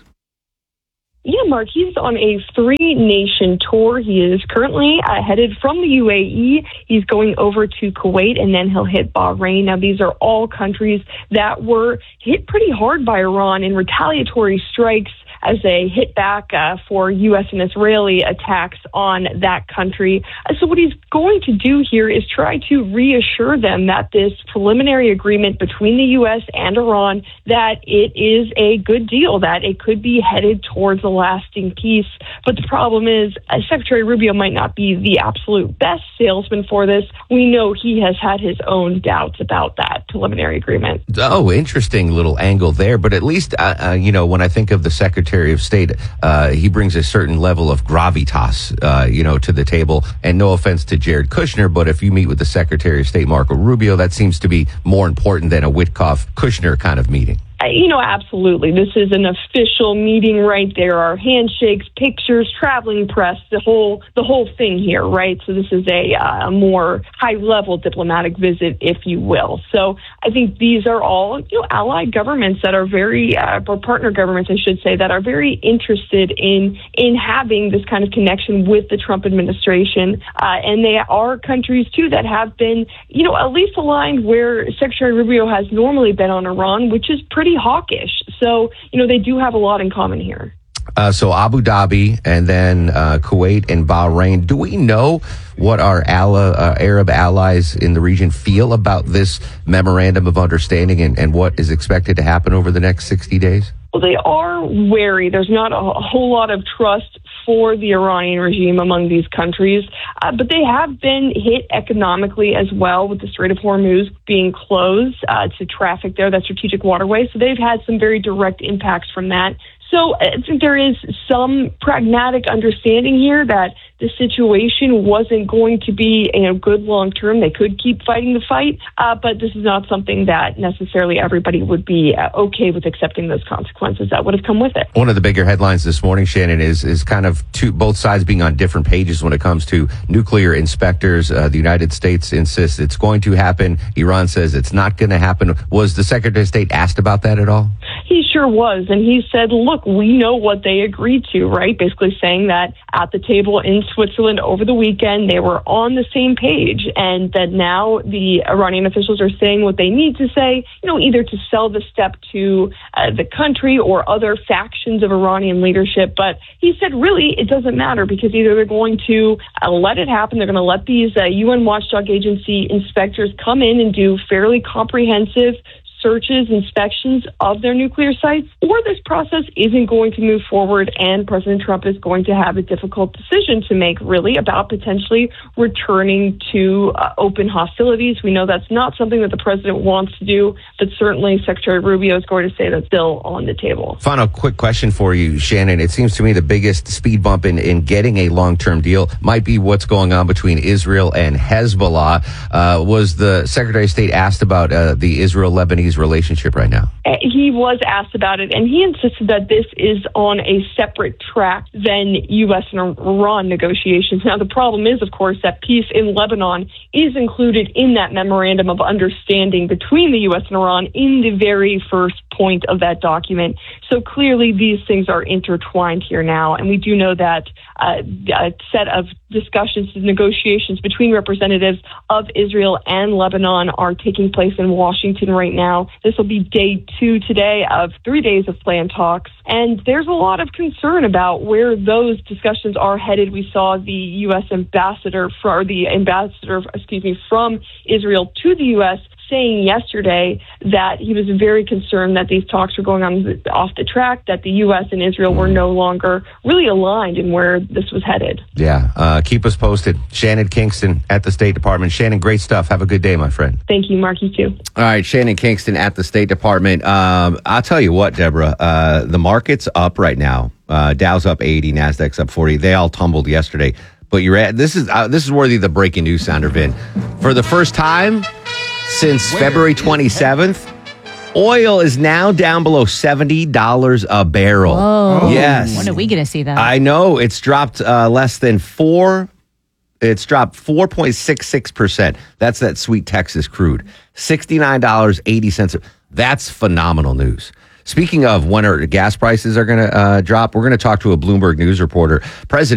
Yeah, Mark, he's on a three-nation tour. He is currently uh, headed from the U A E. He's going over to Kuwait, and then he'll hit Bahrain. Now, these are all countries that were hit pretty hard by Iran in retaliatory strikes as they hit back uh, for U S and Israeli attacks on that country. Uh, so what he's going to do here is try to reassure them that this preliminary agreement between the U S and Iran, that it is a good deal, that it could be headed towards a lasting peace. But the problem is uh, Secretary Rubio might not be the absolute best salesman for this. We know he has had his own doubts about that preliminary agreement. Oh, interesting little angle there. But at least, uh, uh, you know, when I think of the Secretary of State, uh, he brings a certain level of gravitas, uh, you know, to the table. And no offense to Jared Kushner, but if you meet with the Secretary of State, Marco Rubio, that seems to be more important than a Witkoff-Kushner kind of meeting. Uh, You know, absolutely. This is an official meeting, right? There are handshakes, pictures, traveling press, the whole the whole thing here, right? So this is a uh, more high-level diplomatic visit, if you will. So I think these are all, you know, allied governments that are very, uh, or partner governments, I should say, that are very interested in in having this kind of connection with the Trump administration. Uh, and they are countries, too, that have been, you know, at least aligned where Secretary Rubio has normally been on Iran, which is pretty hawkish. So, you know, they do have a lot in common here. Uh, so Abu Dhabi and then uh, Kuwait and Bahrain. Do we know what our ally, uh, Arab allies in the region feel about this memorandum of understanding and, and what is expected to happen over the next sixty days? Well, they are wary. There's not a whole lot of trust for the Iranian regime among these countries, uh, but they have been hit economically as well with the Strait of Hormuz being closed uh, to traffic there, that strategic waterway. So they've had some very direct impacts from that. So I think there is some pragmatic understanding here that the situation wasn't going to be, you know, good long term. They could keep fighting the fight, uh, but this is not something that necessarily everybody would be uh, okay with accepting those consequences that would have come with it. One of the bigger headlines this morning, Shannon, is is kind of two, both sides being on different pages when it comes to nuclear inspectors. Uh, the United States insists it's going to happen. Iran says it's not going to happen. Was the Secretary of State asked about that at all? He sure was. And he said, look, we know what they agreed to, right? Basically saying that at the table in Switzerland over the weekend, they were on the same page, and that now the Iranian officials are saying what they need to say, you know, either to sell the step to uh, the country or other factions of Iranian leadership. But he said, really, it doesn't matter, because either they're going to uh, let it happen, they're going to let these uh, U N watchdog agency inspectors come in and do fairly comprehensive searches, inspections of their nuclear sites, or this process isn't going to move forward and President Trump is going to have a difficult decision to make, really, about potentially returning to uh, open hostilities. We know that's not something that the president wants to do, but certainly Secretary Rubio is going to say that's still on the table. Final quick question for you, Shannon. It seems to me the biggest speed bump in, in getting a long-term deal might be what's going on between Israel and Hezbollah. Uh, was the Secretary of State asked about uh, the Israel-Lebanese Iran's relationship right now? He was asked about it, and he insisted that this is on a separate track than U S and Iran negotiations. Now, the problem is, of course, that peace in Lebanon is included in that memorandum of understanding between the U S and Iran in the very first point of that document. So clearly these things are intertwined here now, and we do know that uh, a set of discussions and negotiations between representatives of Israel and Lebanon are taking place in Washington right now. This will be day two today of three days of planned talks, and there's a lot of concern about where those discussions are headed. We saw the U S ambassador, for, or the ambassador, excuse me, from Israel to the U S saying yesterday that he was very concerned that these talks were going on off the track, that the U S and Israel were no longer really aligned in where this was headed. Yeah, uh, keep us posted. Shannon Kingston at the State Department. Shannon, great stuff. Have a good day, my friend. Thank you, Mark. You too. All right, Shannon Kingston at the State Department. Um, I'll tell you what, Deborah, uh, the market's up right now. Uh, Dow's up eighty, NASDAQ's up forty. They all tumbled yesterday. But you're at, this is uh, this is worthy of the breaking news sounder, Vin. For the first time since February twenty-seventh, oil is now down below seventy dollars a barrel. Whoa. Yes. When are we going to see that? I know. It's dropped uh, less than four. It's dropped four point six six percent. That's that sweet Texas crude. sixty-nine dollars and eighty cents. That's phenomenal news. Speaking of when our gas prices are going to uh, drop, we're going to talk to a Bloomberg News reporter. President